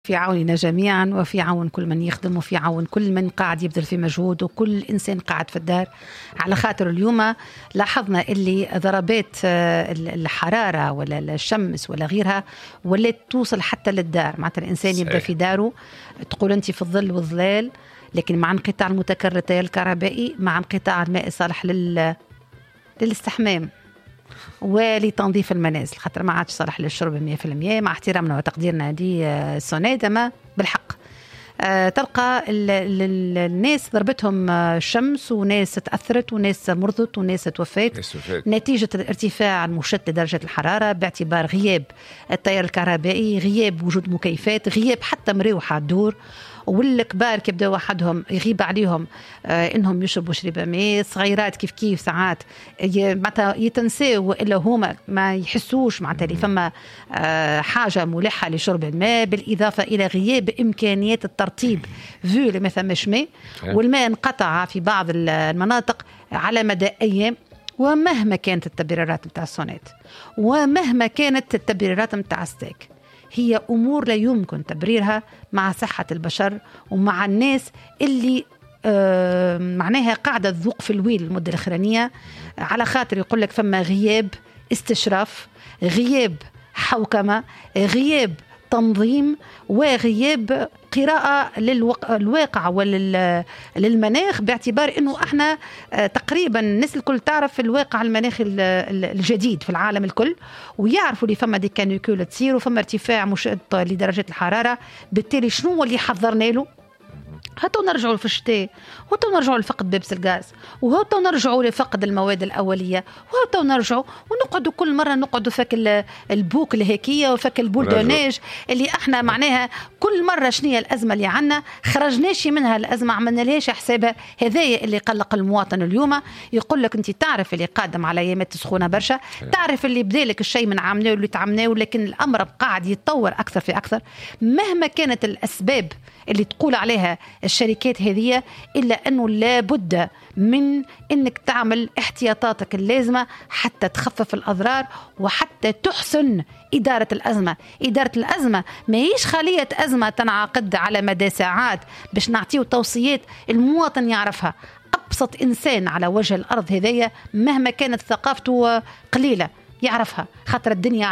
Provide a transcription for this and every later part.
في عوننا جميعا وفي عون كل من يخدم وفي عون كل من قاعد يبذل في مجهود وكل إنسان قاعد في الدار. على خاطر اليوم لاحظنا اللي ضربات الحرارة ولا الشمس ولا غيرها ولات توصل حتى للدار. معناتها الإنسان يبدأ في داره، تقول أنت في الظل والظلال، لكن مع انقطاع المتكرر التيار الكهربائي، مع انقطاع الماء الصالح للاستحمام ولتنظيف المنازل، خاطر ما عادش صالح للشرب 100%. مع احترامنا وتقديرنا هذه سونيدا، ما بالحق تلقى الناس ضربتهم الشمس، وناس تأثرت، وناس مرضت، وناس توفت نتيجة الارتفاع المشدد لدرجة الحرارة، باعتبار غياب التيار الكهربائي، غياب وجود مكيفات، غياب حتى مروحة الدور. والكبار كيبداو وحدهم يغيب عليهم انهم يشربوا شريبه ماء، صغيرات كيف ساعات معناتها يتنساو والا هما ما يحسوش معناتها اللي فما حاجه ملحه لشرب الماء، بالاضافه الى غياب امكانيات الترطيب فيو ما ثماش ماء، والماء انقطع في بعض المناطق على مدى ايام. ومهما كانت التبريرات نتاع السونات ومهما كانت التبريرات نتاع ستيك، هي أمور لا يمكن تبريرها مع صحة البشر ومع الناس اللي معناها قاعدة تذوق في الويل المدة الأخرانية، على خاطر يقول لك فما غياب استشراف، غياب حوكمة، غياب تنظيم، وغياب قراءة للواقع وللمناخ، باعتبار أنه احنا تقريبا الناس الكل تعرف الواقع المناخي الجديد في العالم الكل، ويعرفوا اللي فما دي كانيكول تصير وفما ارتفاع مشدد لدرجة الحرارة. بالتالي شنو اللي حضرنا له؟ هاتوا نرجعوا في الشتاء، وهاتوا نرجعوا لفقد بيبس الغاز، وهاتوا نرجعوا لفقد المواد الأولية، وهاتوا نرجعوا ونقعدوا كل مرة نقعدوا فك البوك الهيكية وفك البولدوناج اللي احنا معناها كل مرة شنية الأزمة اللي عنا خرجناش منها الأزمة، عملنا ليش حسابها. هذايا اللي قلق المواطن اليوم. يقول لك انت تعرف اللي قادم على ايامات سخونة برشا، تعرف اللي بدالك الشيء من عمناه واللي تعمناه، لكن الأمر قاعد يتطور أكثر في أكثر مهما كانت الأسباب اللي تقول عليها الشركات هذه، إلا أنه لابد من أنك تعمل احتياطاتك اللازمة حتى تخفف الأضرار وحتى تحسن إدارة الأزمة. إدارة الأزمة ما هيش خالية أزمة تنعقد على مدى ساعات باش نعطيه توصيات المواطن يعرفها. أبسط إنسان على وجه الأرض هذية مهما كانت ثقافته قليلة يعرفها، خاطر الدنيا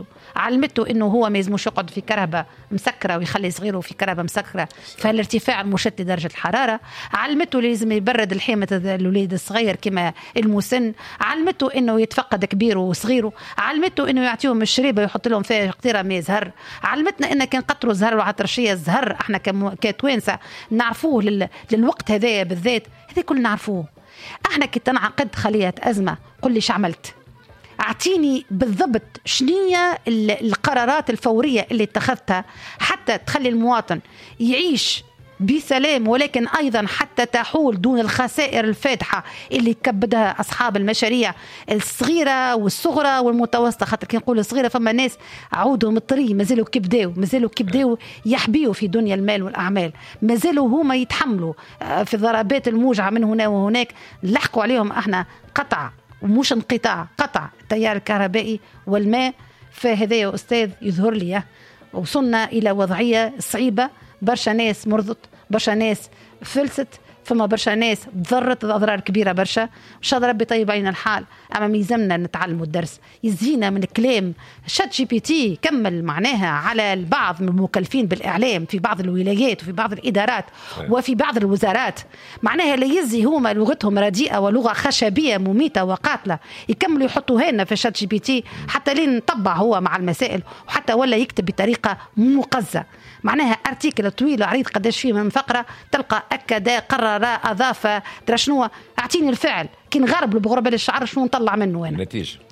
علمته انه هو ما يلزموش يقعد في كرهبه مسكره ويخلي صغيره في كرهبه مسكره فالارتفاع المشدد درجه الحراره، علمته لازم يبرد الحيمه الوليد الصغير كما المسن، علمته انه يتفقد كبيره وصغيره، علمته انه يعطيهم الشريبه ويحط لهم فيها قطيره ماء زهر، علمتنا ان كان قطروا زهر وعطرشيه الزهر احنا كتوانسه نعرفوه للوقت هذايا بالذات، هذا كل نعرفوه. احنا كي تنعقد خليه ازمه قل لي عملت، أعطيني بالضبط شنية القرارات الفورية اللي اتخذتها حتى تخلي المواطن يعيش بسلام، ولكن أيضا حتى تحول دون الخسائر الفادحة اللي كبدها أصحاب المشاريع الصغيرة والصغرى والمتوسطة. خاطر كي نقول الصغيرة فما ناس عودوا مطري مازالوا كبداو يحبيوا في دنيا المال والأعمال، مازالوا هما يتحملوا في ضربات الموجعة من هنا وهناك. لحقوا عليهم احنا قطع ومش انقطاع، قطع التيار الكهربائي والماء. فهذا يا أستاذ يظهر لي وصلنا إلى وضعية صعيبة، برشا ناس مرضت، برشا ناس فلست، فما برشا ناس ضرت أضرار كبيرة برشا. إن شاء الله ربي طيب علينا الحال، أما ميزمنا نتعلموا الدرس. يزينا من كلام شات جي بي تي كمل معناها على البعض من المكلفين بالإعلام في بعض الولايات وفي بعض الإدارات وفي بعض الوزارات، معناها لا يزي هما لغتهم رديئة ولغة خشبية مميتة وقاتلة، يكملوا يحطوا هنا في شات جي بي تي حتى لين نطبع هو مع المسائل، وحتى ولا يكتب بطريقة مقزة، معناها ارتيكل طويل عريض قداش فيه من فقرة، تلقى أكد قرر أضاف درا شنو. أعطيني الفعل كي نغرب بغربة الشعر شنو نطلع منه أنا؟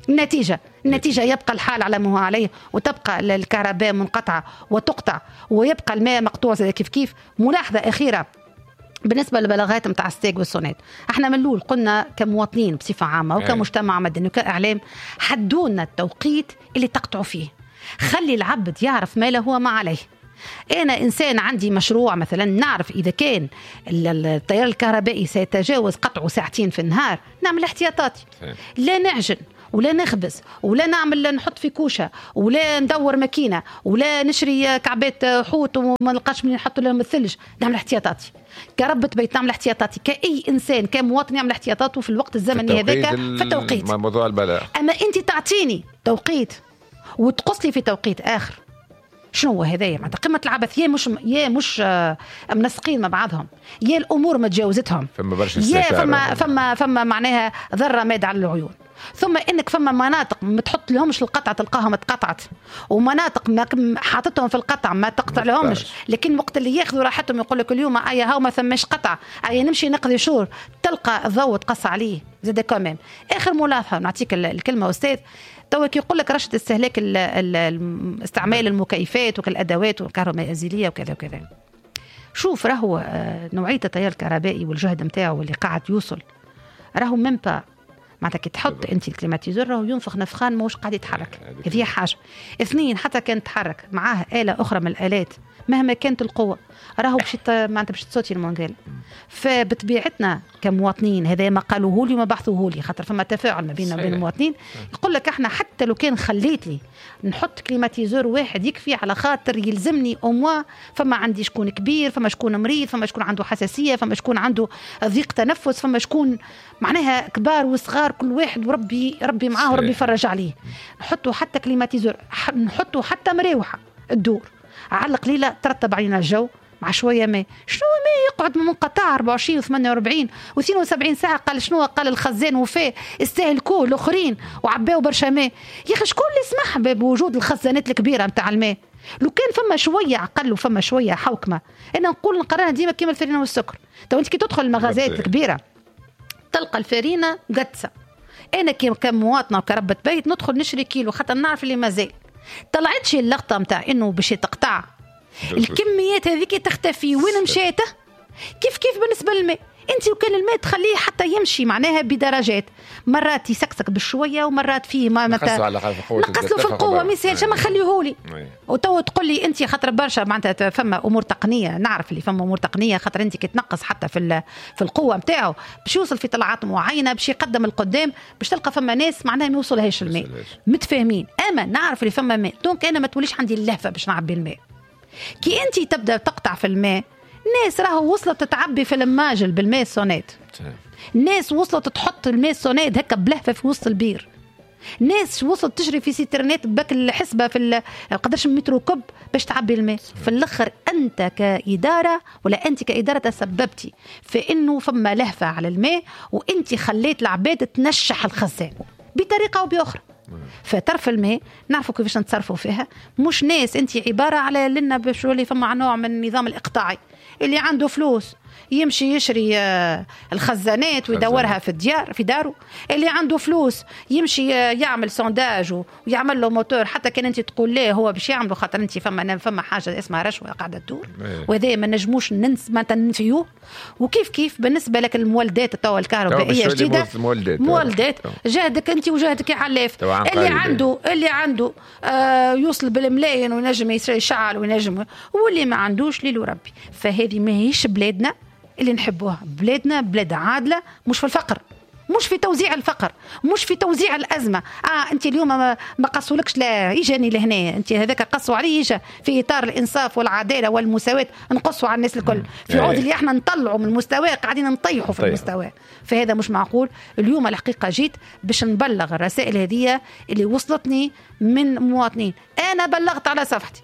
النتيجة يبقى الحال على ما هو عليه، وتبقى الكهرباء منقطعة وتقطع، ويبقى الماء مقطوع زي كيف. ملاحظة أخيرة بالنسبة للبلاغات متاع ستيك والسونات، احنا من الأول قلنا كمواطنين بصفة عامة وكمجتمع مدني وكإعلام حدونا التوقيت اللي تقطعوا فيه، خلي العبد يعرف ما له وما عليه. أنا إنسان عندي مشروع مثلا، نعرف إذا كان التيار الكهربائي سيتجاوز قطعه ساعتين في النهار نعمل احتياطاتي، لا نعجن ولا نخبز ولا نعمل نحط في كوشه ولا ندور ماكينه ولا نشري كعبات حوت وما نلقاش من نحط لهم الثلج. نعمل احتياطاتي كربة بيت، نعمل احتياطاتي كأي إنسان كمواطن يعمل احتياطاته في الوقت الزمني هذاك في التوقيت. موضوع البلاء. أما أنت تعطيني توقيت وتقص لي في توقيت آخر، شنو هو هذايا؟ معناتها قمة العبث. يا مش منسقين مع بعضهم، يا الأمور ما تجاوزتهم، فما برشا يا فما معناها ذرة ماد على العيون. ثم انك فما مناطق ما تحط لهمش القطعه تلقاهم اتقطعت، ومناطق ما حاطتهم في القطع ما تقطع لهمش، لكن وقت اللي ياخذوا راحتهم يقول لك اليوم هاو ما ثماش قطع، نمشي نقضي شهور تلقى الضوء تقص عليه زاد كمان. اخر ملاحظه نعطيك الكلمه استاذ، توك يقول لك رشد استهلاك استعمال المكيفات وكالادوات والكهرومنزليه وكذا وكذا. شوف راهو نوعيه التيار الكهربائي والجهد نتاعو اللي قاعد يوصل راهو ممبا معناتها كي تحط انت الكليماتيزور راهو ينفخ نفخان ماهوش قاعد يتحرك. هذه حاجه. اثنين، حتى كان تحرك معاه آلة أخرى من الآلات مهما كانت القوة راهو معناتها باش تصوتي المونجال. فبطبيعتنا كمواطنين هذا ما قالوه لي وما بحثوه لي، خاطر فما تفاعل ما بيننا وبين المواطنين. يقول لك احنا حتى لو كان خليت لي نحط كليماتيزور واحد يكفي على خاطر يلزمني أموا، فما عندي شكون كبير، فما شكون مريض، فما شكون عنده حساسية، فما شكون عنده ضيق تنفس، فما شكون معناها كبار وصغار كل واحد وربي معاه وربي يفرج عليه. نحطوا حتى كليماتيزور، نحطوا حتى مروحة الدور على القليلة ترتب علينا الجو مع شوية ما. شنو ما يقعد منقطع 24 و48 و72 ساعة؟ قال شنو؟ قال الخزان وفاء استهلكوه الآخرين وعباو برشا ماء. يا أخي شكون اللي سمح بوجود الخزانات الكبيرة متاع الماء؟ لو كان فما شوية عقل وفما شوية حوكمة. أنا نقول نقارنها ديما كيما الفرينة والسكر. تو أنت كي تدخل المغازات الكبيرة تلقى الفرينة قدسة. أنا كمواطنة وكربة بيت ندخل نشري كيلو خاطر نعرف اللي مازال طلعتش اللقطة متاع إنه باش تقطع الكميات هذيك تختفي. وين مشيته؟ كيف بالنسبة للماء؟ انت وكان الماء تخليه حتى يمشي معناها بدرجات، مرات يسكسك بالشويه ومرات فيه ما نقص له في القوه ما يسالش ما خليهولي. وتو تقول لي انت خاطر برشا معناتها فما امور تقنيه، نعرف اللي فما امور تقنيه خاطر انت كي تنقص حتى في القوه نتاعو باش يوصل في طلعات معينه باش يقدم القدام باش تلقى فما ناس معناها ما يوصلهاش الماء متفاهمين. اما نعرف اللي فما ماء دونك انا ما توليش عندي اللهفه باش نعبي الماء. كي انت تبدا تقطع في الماء ناس راهو وصلت تتعبي في الماجل بالماء سونات، ناس وصلت تحط الماء سونات هكا بلهفه في وسط البير، ناس وصلت تجري في سيترنات بك الحسبه في قداش متر كب باش تعبي الماء. في الاخر انت كاداره ولا انت كاداره تسببتي في انه فما لهفه على الماء وانت خليت العباد تنشح الخزان بطريقه او باخرى. فترف الماء نعرفوا كيفاش نتصرفوا فيها، مش ناس انت عباره على لنا باش يولي فما نوع من النظام الاقطاعي اللي عنده فلوس يمشي يشري الخزانات ويدورها في داره، اللي عنده فلوس يمشي يعمل سونداج ويعمل له موتور حتى كان انت تقول ليه هو باش يعمله خاطر انت فما حاجه اسمها رشوه قاعده تدور وهذا ما نجموش ما تنفيوه. وكيف بالنسبه لك المولدات التوا الكهربائيه جديده مولدات جهدك انت وجهدك يا علاف اللي عنده يوصل بالملايين وينجم يشعل وينجم، واللي ما عندوش ليلو ربي. فهذه ماهيش بلادنا اللي نحبوها، بلادنا بلاد عادلة مش في الفقر، مش في توزيع الفقر، مش في توزيع الأزمة. انت اليوم ما قصولكش لا يجاني لهنا انت هذاك قصوا عليه يجا في إطار الإنصاف والعدالة والمساواة نقصوا على الناس الكل في عود اللي احنا نطلعوا من المستوى قاعدين نطيحوا في المستوى. فهذا مش معقول. اليوم الحقيقة جيت باش نبلغ الرسائل هذه اللي وصلتني من مواطنين. أنا بلغت على صفحتي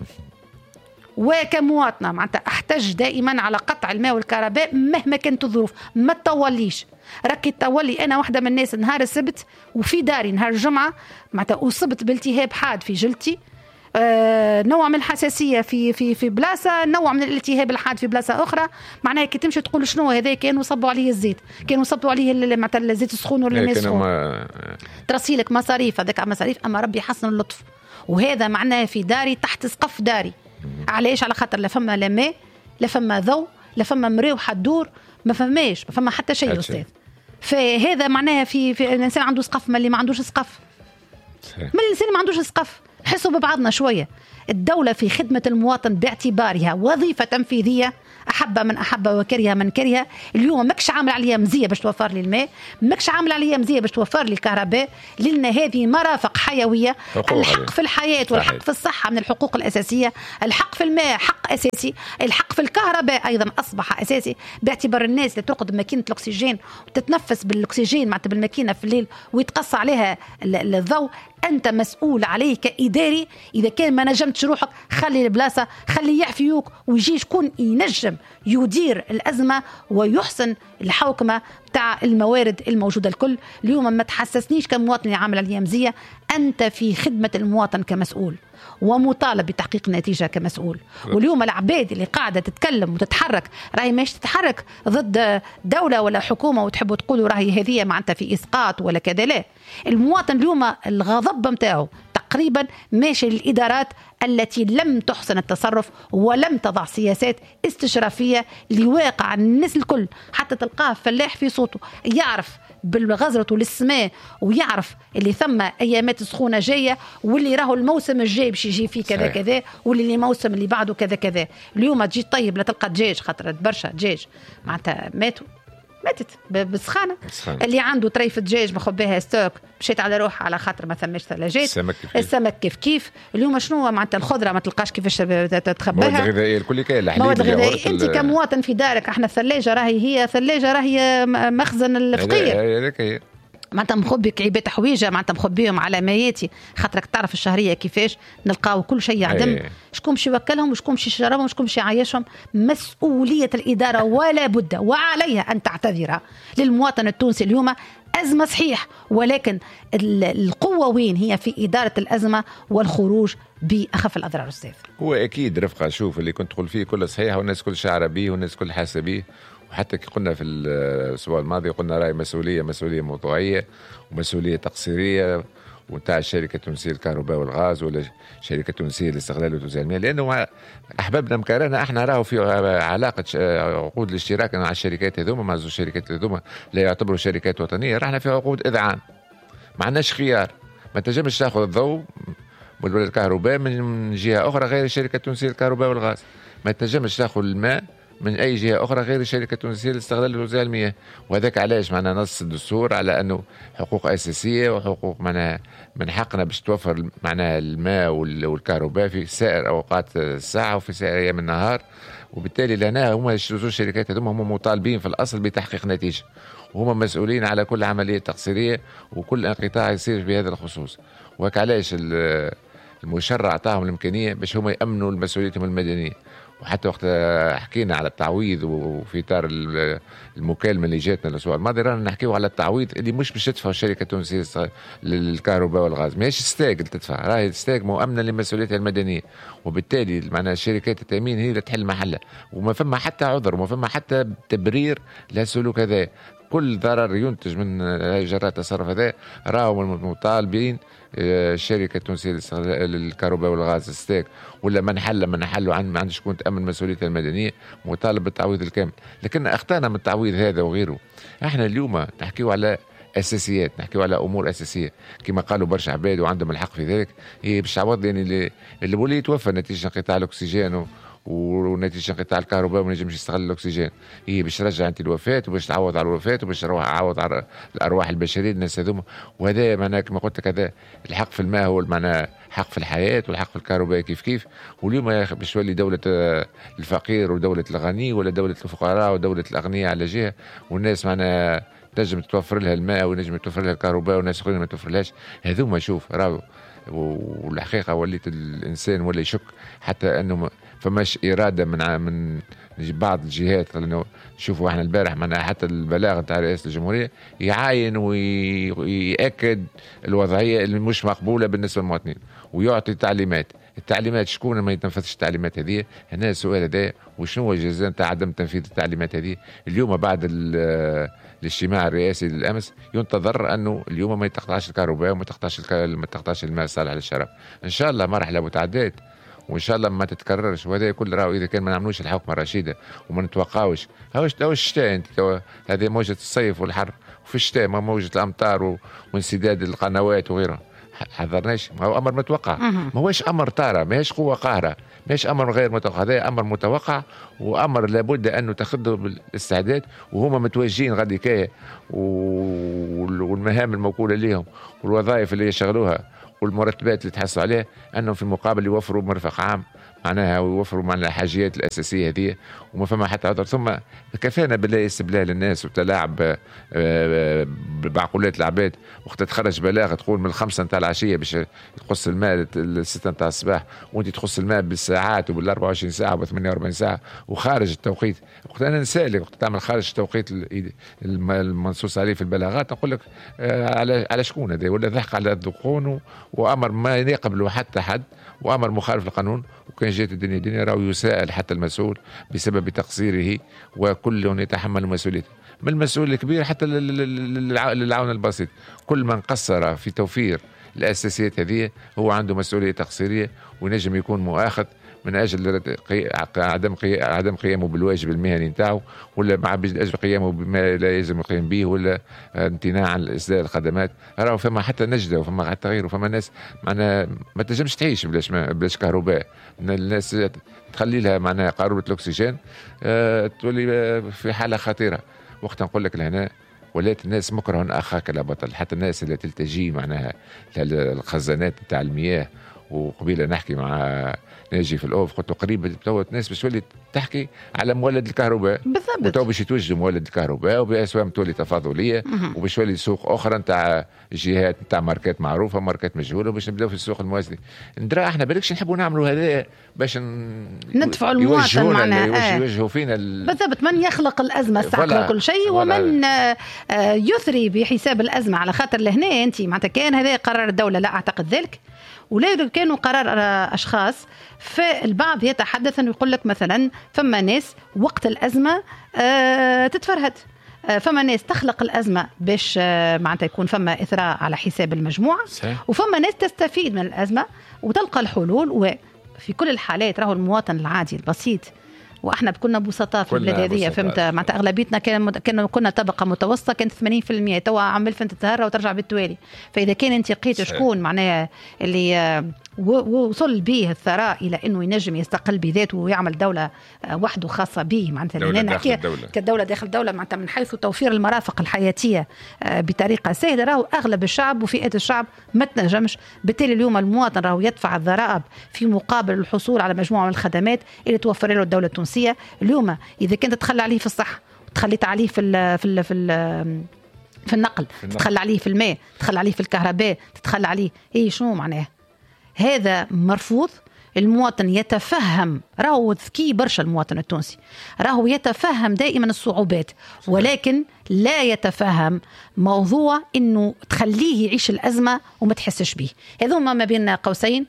وكمواطنة معناتها احتج دائما على قطع الماء والكهرباء مهما كانت الظروف. ما تطوليش ركي تطولي. انا واحدة من الناس نهار السبت وفي داري نهار الجمعة معناتها اصبت بالتهاب حاد في جلدتي، نوع من الحساسية في بلاصة، نوع من الالتهاب الحاد في بلاصة أخرى. معناها كي تمشي تقول شنو هذا، كانوا صبوا عليه الزيت، كانوا صبوا عليه معناتها الزيت السخون ولا الماء السخون، ترسيلك مصاريف هذاك مصاريف. أما ربي حسن اللطف. وهذا معناه في داري تحت سقف داري. علاش؟ على خاطر لا فما لا ماء لا فما ضوء لا فما مروحة تدور، ما فما حتى شيء أستاذ. فهذا معناها في الإنسان عنده سقف، ما اللي ما عندوش سقف، ما الإنسان ما عندوش سقف. نحسوا ببعضنا شوية. الدولة في خدمة المواطن باعتبارها وظيفة تنفيذية، أحب من أحب وكره من كره. اليوم ماكش عامل عليها مزية باش توفر لي الماء، ماكش عامل عليها مزية باش توفر لي الكهرباء، لأن هذه مرافق حيوية. الحق في الحياة والحق في الصحة من الحقوق الأساسية، الحق في الماء حق أساسي، الحق في الكهرباء أيضا أصبح أساسي، باعتبار الناس اللي ترقد بماكينة الأكسجين وتتنفس بالأكسجين معناتها بالماكينة في الليل ويتقص عليها الضوء، أنت مسؤول عليه كإداري. إذا كان ما نجمتش روحك خلي البلاصة، خلي يعفيوك ويجي شكون ينجم يدير الأزمة ويحسن الحوكمة بتاع الموارد الموجودة الكل. اليوم ما تحسسنيش كمواطن عامل عليها مزية، أنت في خدمة المواطن كمسؤول ومطالب بتحقيق النتيجة كمسؤول. واليوم العباد اللي قاعدة تتكلم وتتحرك راهي ماش تتحرك ضد دولة ولا حكومة وتحبوا تقولوا راهي هذه معناتها في إسقاط ولا كذا، لا. المواطن اليوم الغضب متاعه تقريبا ماشي للإدارات التي لم تحسن التصرف ولم تضع سياسات استشرافية لواقع الناس الكل. حتى تلقاه فلاح في صوته يعرف بالغزرة للسماء ويعرف اللي ثم أيامات سخونة جاية، واللي راهو الموسم الجاي باش يجي فيه كذا كذا، واللي الموسم اللي بعده كذا كذا. اليوم تجي طيب لا تلقى دجاج، خاطر برشا دجاج معناتها ماتت بالسخانه. اللي عنده طريفه دجاج ماخذ بها ستوك مشيت على روحها على خاطر ما ثماش ثلاجات. السمك كيف اليوم شنو معناتها الخضره ما تلقاش كيفاش تخباها. مواد غذائيه الكل كاين، مواد غذائيه. انت كمواطن في دارك، احنا الثلاجه راهي مخزن الفقير. معناتها مخبيك عباد حويجه معناتها مخبيهم على ماياتي، خاطرك تعرف الشهريه كيفاش نلقاو كل شيء يعدم. شكون باش يوكلهم وشكون باش يشربهم وشكون باش يعيشهم؟ مسؤوليه الاداره ولا بد وعليها ان تعتذر للمواطن التونسي. اليوم ازمه صحيح، ولكن القوه وين هي؟ في اداره الازمه والخروج باخف الاضرار. استاذ هو اكيد رفقه، شوف اللي كنت تقول فيه كله صحيح، والناس كل شعره بيه والناس كل حاسه بيه. وحتى كي قلنا في الأسبوع الماضي قلنا راهي مسؤولية موضوعية ومسؤولية تقصيرية وتاع الشركة التونسية للكهرباء والغاز ولا الشركة التونسية للاستغلال وتوزيع المياه، لأنه أحبابنا مكارنا احنا راهو في علاقة عقود الاشتراك مع الشركات هذوما، مع الشركات هذوما لا يعتبروا شركات وطنية، راحنا في عقود إذعان، ما عندناش خيار. ما تنجمش تاخذ الضوء والكهرباء من جهة أخرى غير الشركة التونسية للكهرباء والغاز، ما تنجمش تاخذ الماء من أي جهة أخرى غير الشركة التونسية لاستغلال وتوزيع المياه. وهذاك علاش معنا نص الدستور على أنه حقوق أساسية وحقوق معناها من حقنا باش توفر معناها الماء والكهرباء في سائر أوقات الساعة وفي سائر أيام النهار. وبالتالي لنا هما الشركات هذوما هم مطالبين في الأصل بتحقيق نتيجة، وهم مسؤولين على كل عملية تقصيرية وكل انقطاع يصير بهذا الخصوص. وهك علاش المشرع أعطاهم الإمكانية باش هم يأمنوا مسؤوليتهم المدنية. وحتى وقت حكينا على التعويض وفي اطار المكالمه اللي جاتنا الاسبوع الماضي رانا نحكيو على التعويض اللي مش باش تدفع الشركه التونسيه للكهرباء والغاز، ماهيش تستاهل تدفع، راهي تستاهل مؤمنه لمسؤوليتها المدنيه. وبالتالي معناها شركات التامين هي اللي تحل محلها، وما فما حتى عذر وما فما حتى تبرير للسلوك هذا. كل ضرر ينتج من جراء التصرف هذا راهو مطالبين الشركه التونسيه للكهرباء والغاز ستاك ولا من حلوا عن ما عندش شكون تامن مسؤوليتها المدنيه مطالب بالتعويض الكامل. لكن اخطانا من التعويض هذا وغيره. احنا اليوم نحكيو على اساسيات، نحكيو على امور اساسيه كما قالوا برشا عباد وعندهم الحق في ذلك. هي باش تعوض يعني اللي بولي يتوفى نتيجه انقطاع الاكسجين ونتيجه انقطاع الكهرباء وما ينجمش يستغل الاكسجين، هي باش ترجع انت الوفاه وباش تعوض على الوفاه وباش تعوض على الارواح البشريه الناس هذوما. وهذا معناها كما قلت لك هذا الحق في الماء هو معناها حق في الحياه، والحق في الكهرباء كيف. واليوم باش تولي دوله الفقير ودوله الغني ولا دوله الفقراء ودوله الاغنياء على جهه، والناس معناها تنجم توفر لها الماء ونجم توفر لها الكهرباء والناس اخرين ما توفرلهاش. هذوما شوف راهو والحقيقه وليت الانسان ولا يشك حتى انه فماش اراده من بعض الجهات. لانه نشوفوا احنا البارح معنا حتى البلاغ نتاع رئاسه الجمهوريه يعاين ويأكد الوضعيه اللي مش مقبوله بالنسبه للمواطنين ويعطي التعليمات شكون ما يتنفذش التعليمات هذه. هنا السؤال هذا وشنو هو الجزاء نتاع عدم تنفيذ التعليمات هذه؟ اليوم بعد الاجتماع الرئاسي للامس ينتظر انه اليوم ما يتقطعش الكهرباء وما تقطعش الماء الصالح للشراب. ان شاء الله مرحله متعدده وان شاء الله ما تتكررش. وهذا كل راهو اذا كان ما نعملوش الحكمه الرشيده وما نتوقعوش. هاوش الشتاء انت هذه موجه الصيف والحر، وفي الشتاء ما موجه الامطار وانسداد القنوات وغيرها. حضرناش، ما هو امر متوقع، ما هوش امر طارئ، ماهيش قوه قاهره، ماهيش امر غير متوقع، هذا امر متوقع وامر لابد انه تاخذه بالاستعداد، وهما متوجهين غادي كاية والمهام الموكوله لهم والوظائف اللي يشغلوها والمرتبات اللي تحصلوا عليها، انهم في المقابل يوفروا مرفق عام معناها ويوفروا معناها الحاجيات الاساسيه هذه، وما فما حتى عذر. ثم كفانا بالله استبلال الناس وتلاعب بعقولات العباد. وقت تخرج بلاغه تقول من 5 نتاع العشيه باش تقص الماء 6 نتاع الصباح، وانت تقص الماء بالساعات وبال 24 ساعه وب 48 ساعه وخارج التوقيت. وقت انا نسالك وقت تعمل خارج التوقيت المنصوص عليه في البلاغات، نقول لك على شكون هذا؟ ولا ضحك على الذقون وامر ما يقبله حتى حد، وامر مخالف للقانون. وكان جات الدنيا راهو يساءل حتى المسؤول بسبب تقصيره، وكل يتحمل مسؤوليته، من المسؤول الكبير حتى للعون البسيط. كل من قصر في توفير الاساسيات هذه هو عنده مسؤوليه تقصيريه، ونجم يكون مؤاخذ من اجل عدم قيامه بالواجب المهني نتاعو، ولا مع اجل قيامه بما لا يلزم القيام به، ولا امتناع عن اسداء الخدمات. راهو فما حتى نجده وفما حتى تغيير، وفما ناس معناها ما تنجمش تعيش بلاش كهرباء. الناس تخلي لها معناها قاروره الاكسجين تولي في حاله خطيره. وقت نقول لك لهنا ولات الناس مكره اخاك لا بطل. حتى الناس اللي تلتجي معناها الخزانات نتاع المياه. وقبيله نحكي مع ناجي في الأوف، قلت قريب تو الناس باش تولي تحكي على مولد الكهرباء بالضبط، وتو باش يتوجدوا مولد الكهرباء وبأسواق تولي تفاضليه، وباش تولي سوق اخرى نتاع جهات نتاع ماركات معروفه ماركات مجهوله، وباش نبداو في السوق الموازنه. ندرا احنا بالكش نحبوا نعملوا هذا باش ندفعوا المواطن معناها يوجهوا فينا بالضبط. من يخلق الازمه استعقل كل شيء، ومن يثري بحساب الازمه. على خاطر لهنا انت معناتها كان هذا قرار الدوله، لا اعتقد ذلك، ولا كانوا قرار أشخاص. فالبعض يتحدث أنه يقول لك مثلا فما ناس وقت الأزمة تتفرهد، فما ناس تخلق الأزمة باش معناتها يكون فما إثراء على حساب المجموعة، وفما ناس تستفيد من الأزمة وتلقى الحلول. وفي كل الحالات راهو المواطن العادي البسيط، واحنا كنا بسطاء في البلاد هذه، فهمت؟ معناتها اغلبيتنا كنا طبقه متوسطه، كانت 80%. توا عمل فانت تتهرى وترجع بالتوالي. فاذا كان انت لقيت شكون معناها اللي وصل به الثراء الى انه ينجم يستقل بذاته ويعمل دوله وحده خاصه به، معناتها نحكي كدوله داخل الدوله، معناتها من حيث توفير المرافق الحياتيه بطريقه سهله، راهو اغلب الشعب وفئات الشعب ما تنجمش. بالتالي اليوم المواطن راهو يدفع الضرائب في مقابل الحصول على مجموعه من الخدمات اللي توفر له الدوله التونسيه. اليوم اذا كنت تخلى عليه في الصحه، تخليت عليه في النقل، تتخلى عليه في الماء، تتخلى عليه في الكهرباء، تتخلى عليه شنو معناه؟ هذا مرفوض. المواطن يتفهم، راهو ذكي برشا المواطن التونسي، راهو يتفهم دائما الصعوبات، ولكن لا يتفهم موضوع انه تخليه يعيش الازمه وما تحسش به. هذوما ما بين قوسين.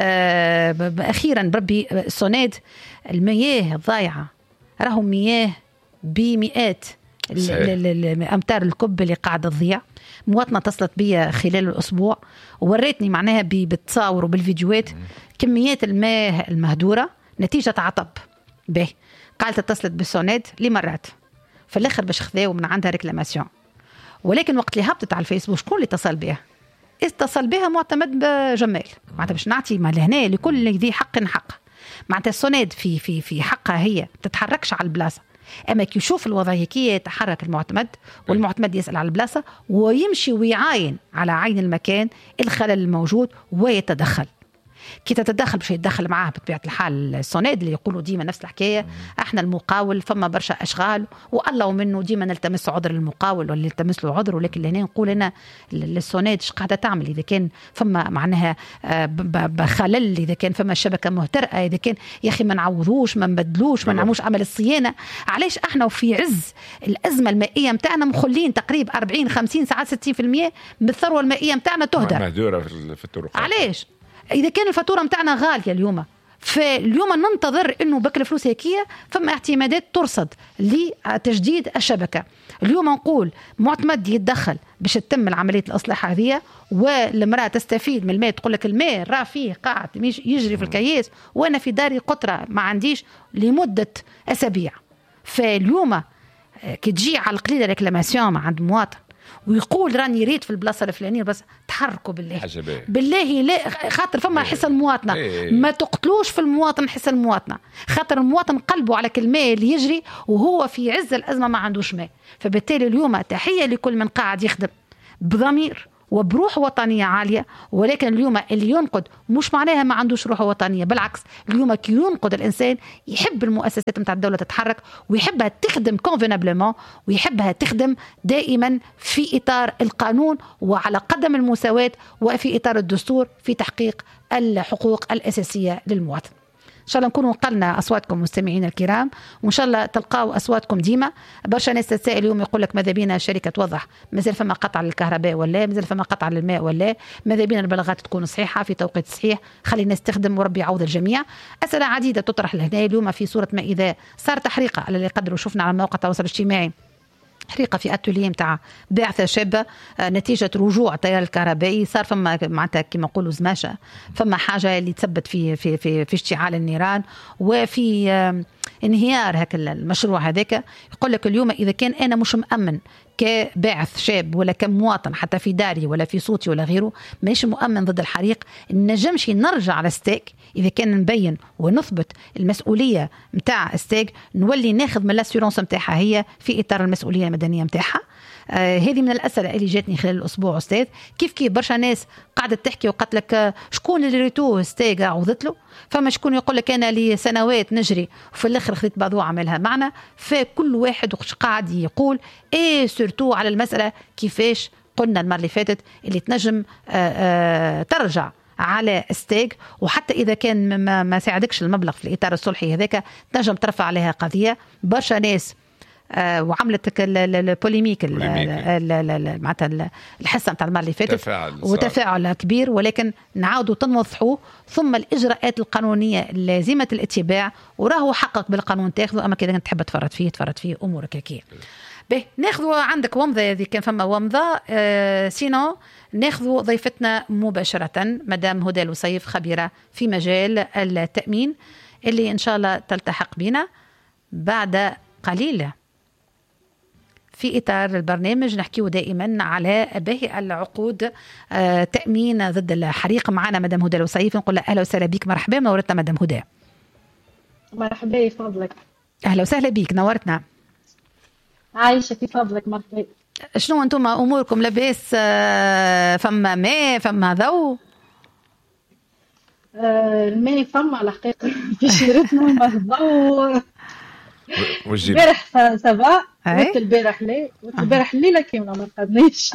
اخيرا بربي السوناد، المياه الضايعه راهو مياه بمئات الامتار الكب اللي قاعده تضيع. مواطنه اتصلت بي خلال الاسبوع ووريتني معناها بالتصاور وبالفيديوهات كميات الماء المهدوره نتيجه عطب به. قالت اتصلت بالسوناد لمرات في الاخر باش خذاو من عندها ريكلاماسيون، ولكن وقت اللي هبطت على الفيسبوك شكون اللي اتصل بها؟ اتصل بها معتمد جمال. معناتها باش نعطي مال هنا لكل ذي حق حق. معناتها السوناد في حقها هي تتحركش على البلاصه، اما كي يشوف الوضعيه كي يتحرك المعتمد، والمعتمد يسال على البلاصه ويمشي ويعاين على عين المكان الخلل الموجود ويتدخل. كي تتدخل باش يتدخل معاه بطبيعه الحال السوناد اللي يقولوا ديما نفس الحكايه، احنا المقاول فما برشا اشغال والله منه ديما نلتمس عذر المقاول ولا نلتمس له عذر. ولكن هنا نقول انا السوناد ايش قاعده تعمل؟ اذا كان فما معناها بخلل، اذا كان فما شبكه مهترئه، اذا كان يا اخي ما نعوضوش، ما نبدلوش، ما نعملوش عمل الصيانه. علاش احنا وفي عز الازمه المائيه نتاعنا مخلين تقريبا 40 50 ساعات 60% من الثروه المائيه نتاعنا تهدر مهدوره في الطرقات؟ علاش؟ إذا كان الفاتورة متاعنا غالية اليوم، فاليوم ننتظر إنه بكرة فلوس هيكية فما اعتمادات ترصد لتجديد الشبكة. اليوم نقول معتمد يتدخل باش تتم العملية الإصلاح هذه، والمرأة تستفيد من الماء، تقول لك الماء راه فيه قاعد يجري في الكياس وأنا في داري قطرة ما عنديش لمدة أسابيع. فاليوم كي تجي على القليلة ريكلاماسيون عند مواطن ويقول راني ريت في البلاصه الفلانيه، بس تحركوا بالله حجبه. بالله لا، خاطر فما حس المواطنه. ما تقتلوش في المواطن حس المواطنه، خاطر المواطن قلبه على كل ماء اللي يجري وهو في عز الازمه ما عندوش ماء. فبالتالي اليوم تحيه لكل من قاعد يخدم بضمير وبروح وطنية عالية، ولكن اليوم اللي ينقد مش معناها ما عندوش روح وطنية، بالعكس اليوم كي ينقد الإنسان يحب المؤسسات متاع الدولة تتحرك ويحبها تخدم كونفينابلمون، ويحبها تخدم دائما في إطار القانون وعلى قدم المساواة وفي إطار الدستور في تحقيق الحقوق الأساسية للمواطن. إن شاء الله نكونوا نقلنا أصواتكم مستمعين الكرام، وإن شاء الله تلقاوا أصواتكم ديما. برشا ناس تتساءل اليوم يقول لك ماذا بينا شركة توضح مازال فما قطع للكهرباء ولا مازال فما قطع للماء ولا ماذا بينا البلاغات تكون صحيحة في توقيت صحيح، خلي الناس تخدم وربي يعوض الجميع. أسئلة عديدة تطرح لهنا اليوم في صورة ما إذا صار تحريقة على اللي قدروا شفنا على مواقع التواصل الاجتماعي، حريقة في أتوليه متاع بعثة شابة نتيجة رجوع التيار الكهربائي. صار فما معناتها كما نقولوا زماشة، فما حاجة اللي تثبت في اشتعال النيران وفي انهيار هكا المشروع هذاك. يقول لك اليوم إذا كان أنا مش مأمن كباعث شاب ولا كمواطن حتى في داري ولا في صوتي ولا غيره، ماشي مؤمن ضد الحريق، نجمش نرجع على ستيك إذا كان نبين ونثبت المسؤولية متاع ستيك، نولي ناخذ من الاسيورونس متاعها هي في إطار المسؤولية المدنية متاعها. هذه من الأسئلة اللي جاتني خلال الأسبوع أستاذ. كيف برشا ناس قاعدة تحكي وقالت لك شكون اللي ريتوه ستيك عوضت له، فما شكون يقول لك أنا لي سنوات نجري وفي الآخر خذيت بعضو عملها معنا. فكل واحد قاعد يقول إيه سورتو على المسألة كيفاش قلنا المرة اللي فاتت اللي تنجم ترجع على ستيك، وحتى إذا كان ما ساعدكش المبلغ في الإطار الصلحي هذاك تنجم ترفع عليها قضية. برشا ناس وعملت البوليميك معناتها الحصه نتاع المره اللي فاتت وتفاعل كبير، ولكن نعاودوا تنوضحوا ثم الاجراءات القانونيه اللازمه الاتباع، وراهو حقق بالقانون تاخذوا. اما كذا تحب تفرط فيه امورك هكايا. به ناخذوا عندك ومضه، هذه كان فما ومضه سينو ناخذوا ضيفتنا مباشره مدام هدى الوصيف، خبيره في مجال التامين، اللي ان شاء الله تلتحق بنا بعد قليل في إطار البرنامج. نحكيه دائما على باهي العقود تأمين ضد الحريق. معنا مدام هدى الوصيف، نقول لها أهلا وسهلا بك، مرحبا، نورتنا مدام هدى. مرحبا فضلك. أهلا وسهلا بك، نورتنا. عايشة في فضلك، مرحبا. شنو أنتم أموركم، لاباس؟ فما ماء فما ضوء؟ الماء فما على حقيقة في شيرتنا، ما الضوء البارح سبا وقت البارح لا، وقت البارح الليلة كاملة ما قدناش.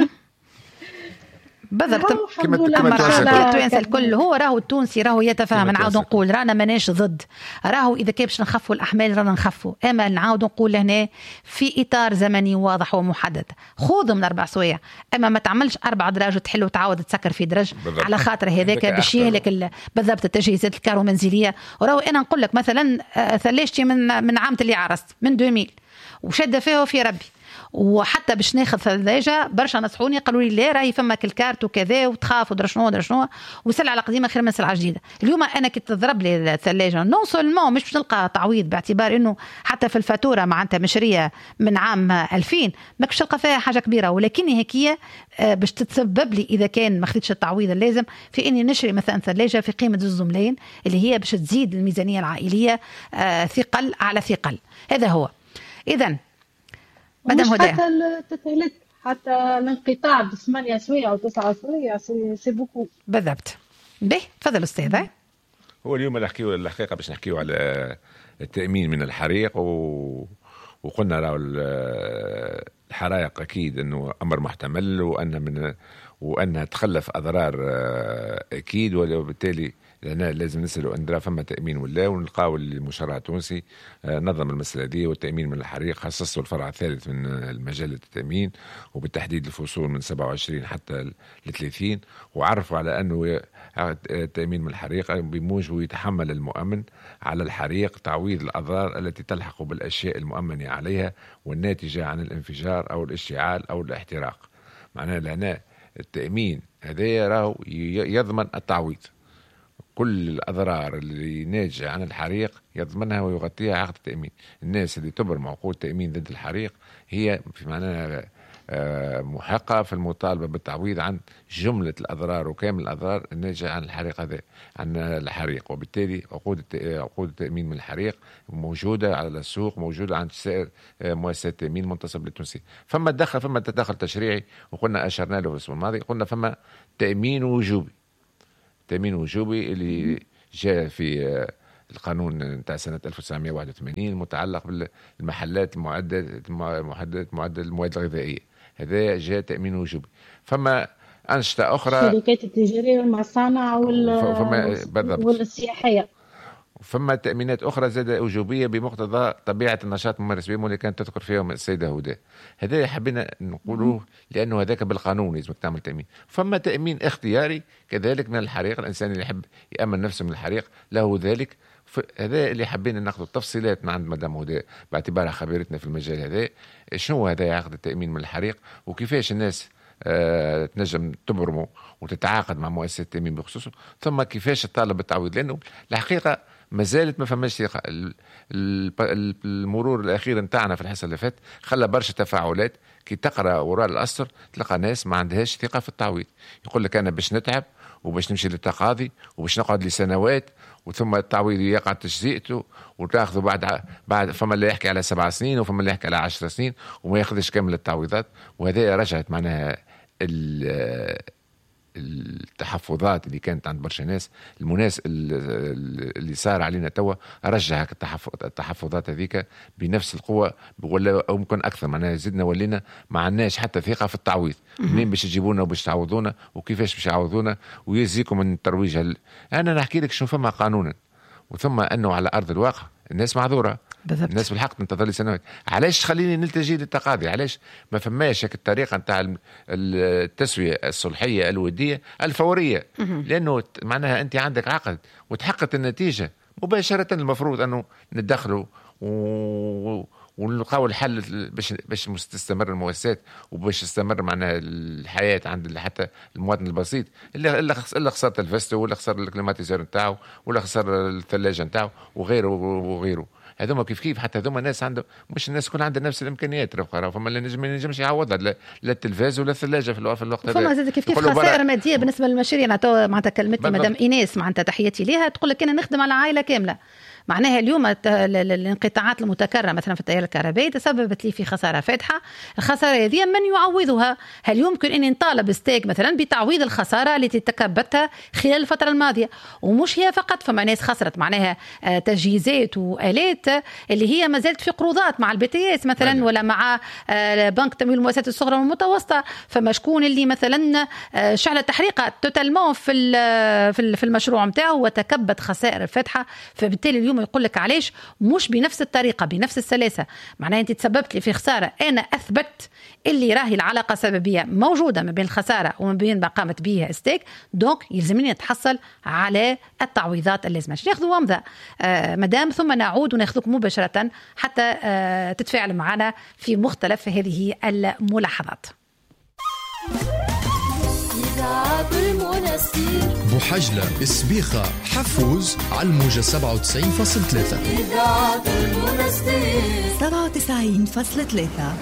بالضبط كما التوانسه الكل. هو راهو التونسي راهو يتفاهم. نعاود نقول رانا ماناش ضد، راهو اذا كان باش نخفوا الاحمال رانا نخفوا، اما نعاود نقول هنا في اطار زمني واضح ومحدد. خذ من 4 سوايع، اما ما تعملش 4 دراج وتحل وتعاود تسكر في درج على خاطر هذاك باش يهلك بالضبط التجهيزات الكهرومنزليه. وراهو انا نقول لك مثلا ثلجتي من عام اللي عرست من 2000 وشد فيه في ربي، وحتى باش ناخذ ثلاجه برشا نصحوني قالوا لي لا راهي فما الكارت وكذا وتخاف ودرا شنو وسلعه قديمه خير من سلعه جديده. اليوم انا كي تضرب لي الثلاجه نون سولمون مش باش نلقى تعويض، باعتبار انه حتى في الفاتوره معناتها مشريه من عام 2000 ما كنتش تلقى فيها حاجه كبيره، ولكن هي باش تتسبب لي اذا كان ما خديتش التعويض اللازم في اني نشري مثلا ثلاجه في قيمه 2 ملايين اللي هي باش تزيد الميزانيه العائليه ثقل على ثقل. هذا هو. اذا مدام هدى، حتى التتهيلات حتى الانقطاع ب8 سوايع او 9 سوايع سي بوكو. بالضبط. به تفضل استاذ. هو اليوم نحكيو الحقيقه باش نحكيو على التامين من الحريق وقلنا راهو الحرائق اكيد انه امر محتمل وانها تخلف اضرار اكيد، وبالتالي لأن لازم نسألوا أن فما تأمين ولا، ونلقاو المشرع التونسي نظم المسألة دي والتأمين من الحريق، خصصوا الفرع الثالث من المجال التأمين وبالتحديد الفصول من 27 حتى ل 30، وعرفوا على أنه التأمين من الحريق بموجبه يتحمل المؤمن على الحريق تعويض الأضرار التي تلحق بالأشياء المؤمن عليها والناتجة عن الانفجار أو الاشتعال أو الاحتراق. معناه لأن التأمين هذا راهو يضمن التعويض، كل الأضرار اللي ناتجة عن الحريق يضمنها ويغطيها عقد التأمين. الناس اللي تبرم عقود تأمين ضد الحريق هي في معناها محقة في المطالبة بالتعويض عن جملة الأضرار وكامل الأضرار الناتجة عن الحريق هذا، عن الحريق. وبالتالي عقود التأمين من الحريق موجودة على السوق، موجودة عند سائر مؤسسات التأمين المنتصب للتونسي. فما تدخل تشريعي، وقلنا أشرنا له في الأسبوع الماضي، قلنا فما تأمين وجوبي اللي جاء في القانون نتاع سنة 1981 المتعلق بالمحلات معدل المواد الغذائية. هذا جاء تأمين وجوبي. فما أنشطة أخرى، الشركات التجارية والمصانع والسياحية. فما تأمينات أخرى زاد وجوبية بمقتضى طبيعة النشاط الممارس بهم، اللي كانت تذكر فيهم السيدة هدى. هذا حبينا نقوله لأنه هذاك بالقانون لازمك تعمل تأمين. فما تأمين اختياري كذلك من الحريق، الإنسان اللي يحب يأمن نفسه من الحريق له ذلك. هذا اللي حبينا ناخذ التفصيلات من عند مدام هدى باعتبارها خبيرتنا في المجال هذا. شنو هذا عقد التأمين من الحريق، وكيفاش الناس تنجم تبرمه وتتعاقد مع مؤسسة التأمين بخصوصه، ثم كيفاش تطالب بالتعويض. لأنه الحقيقة ما زالت ما فماش ثقة. المرور الأخير نتاعنا في الحصة اللي فات خلى برشا تفاعلات. كي تقرأ وراء الأسطر تلقى ناس ما عندهاش ثقة في التعويض، يقول لك أنا باش نتعب وباش نمشي للتقاضي وباش نقعد لسنوات، وثم التعويض يقع تجزئته وتاخذه بعد فما اللي يحكي على 7 سنين وفما اللي يحكي على 10 سنين وما ياخذش كامل التعويضات. وهذا رجعت معناها التحفظات اللي كانت عند برشا ناس. المناس اللي صار علينا توا رجع التحفظات هذيك بنفس القوة ولا أو ممكن أكثر. معناها زدنا ولينا ما عندناش حتى ثقة في التعويض. منين باش يجيبونا وباش تعوضونا وكيفاش باش يعوضونا ويزيكم من الترويج. أنا نحكي لك شنو فما قانونا، وثم أنه على أرض الواقع الناس معذورة بالضبط. الناس بالحق تنتظر لي سنوات. علاش تخليني نلتجي للتقاضي؟ علاش ما فماش هيك الطريقة نتاع التسوية الصلحية الودية الفورية؟ لأنه معناها أنت عندك عقد وتحققت النتيجة مباشرة، المفروض أنه ندخله ونلقاو الحل باش تستمر المؤسسات وباش تستمر معناها الحياة عند حتى المواطن البسيط اللي خسر تلفزته ولا خسر الكليماتيزور نتاعو ولا خسر الثلاجة نتاعو وغيره. هذوما كيف حتى هذوما ناس عنده مش الناس كل عندها نفس الامكانيات. فما اللي نجمش يعوضها لا التلفاز ولا الثلاجه في الوقت هذا. فما زاد كيف خسائر ماديه بالنسبه للمشاريع. معناتها كلمتني مدام ايناس معناتها تحياتي ليها تقول لك انا نخدم على عائله كامله. معناها اليوم الانقطاعات المتكررة مثلا في التيار الكهربائي تسببت لي في خسارة فادحة. الخسارة هذه من يعوضها؟ هل يمكن أن نطالب ستيك مثلا بتعويض الخسارة التي تكبدتها خلال الفترة الماضية؟ ومش هي فقط، فما ناس خسرت معناها تجهيزات وآلات اللي هي ما زالت في قروضات مع الBTS مثلا ولا مع بنك تمويل المؤسسات الصغرى والمتوسطة. فما شكون اللي مثلا شعل تحريقة توتالمون في المشروع متاعه وتكبد خسائر فادحة. فبالتالي اليوم يقول لك علاش مش بنفس الطريقة بنفس السلاسة؟ معناها أنت تسببت لي في خسارة، أنا أثبت اللي راهي العلاقة سببية موجودة ما بين الخسارة وما بين ما قامت به ستيك، دونك يلزمني نتحصل على التعويضات اللازمة. ناخذوا ومضة مدام ثم نعود وناخذكم مباشرة حتى تتفاعل معنا في مختلف هذه الملاحظات. بوحجلة سبيخة حفوز على الموجة 97.3 97.3.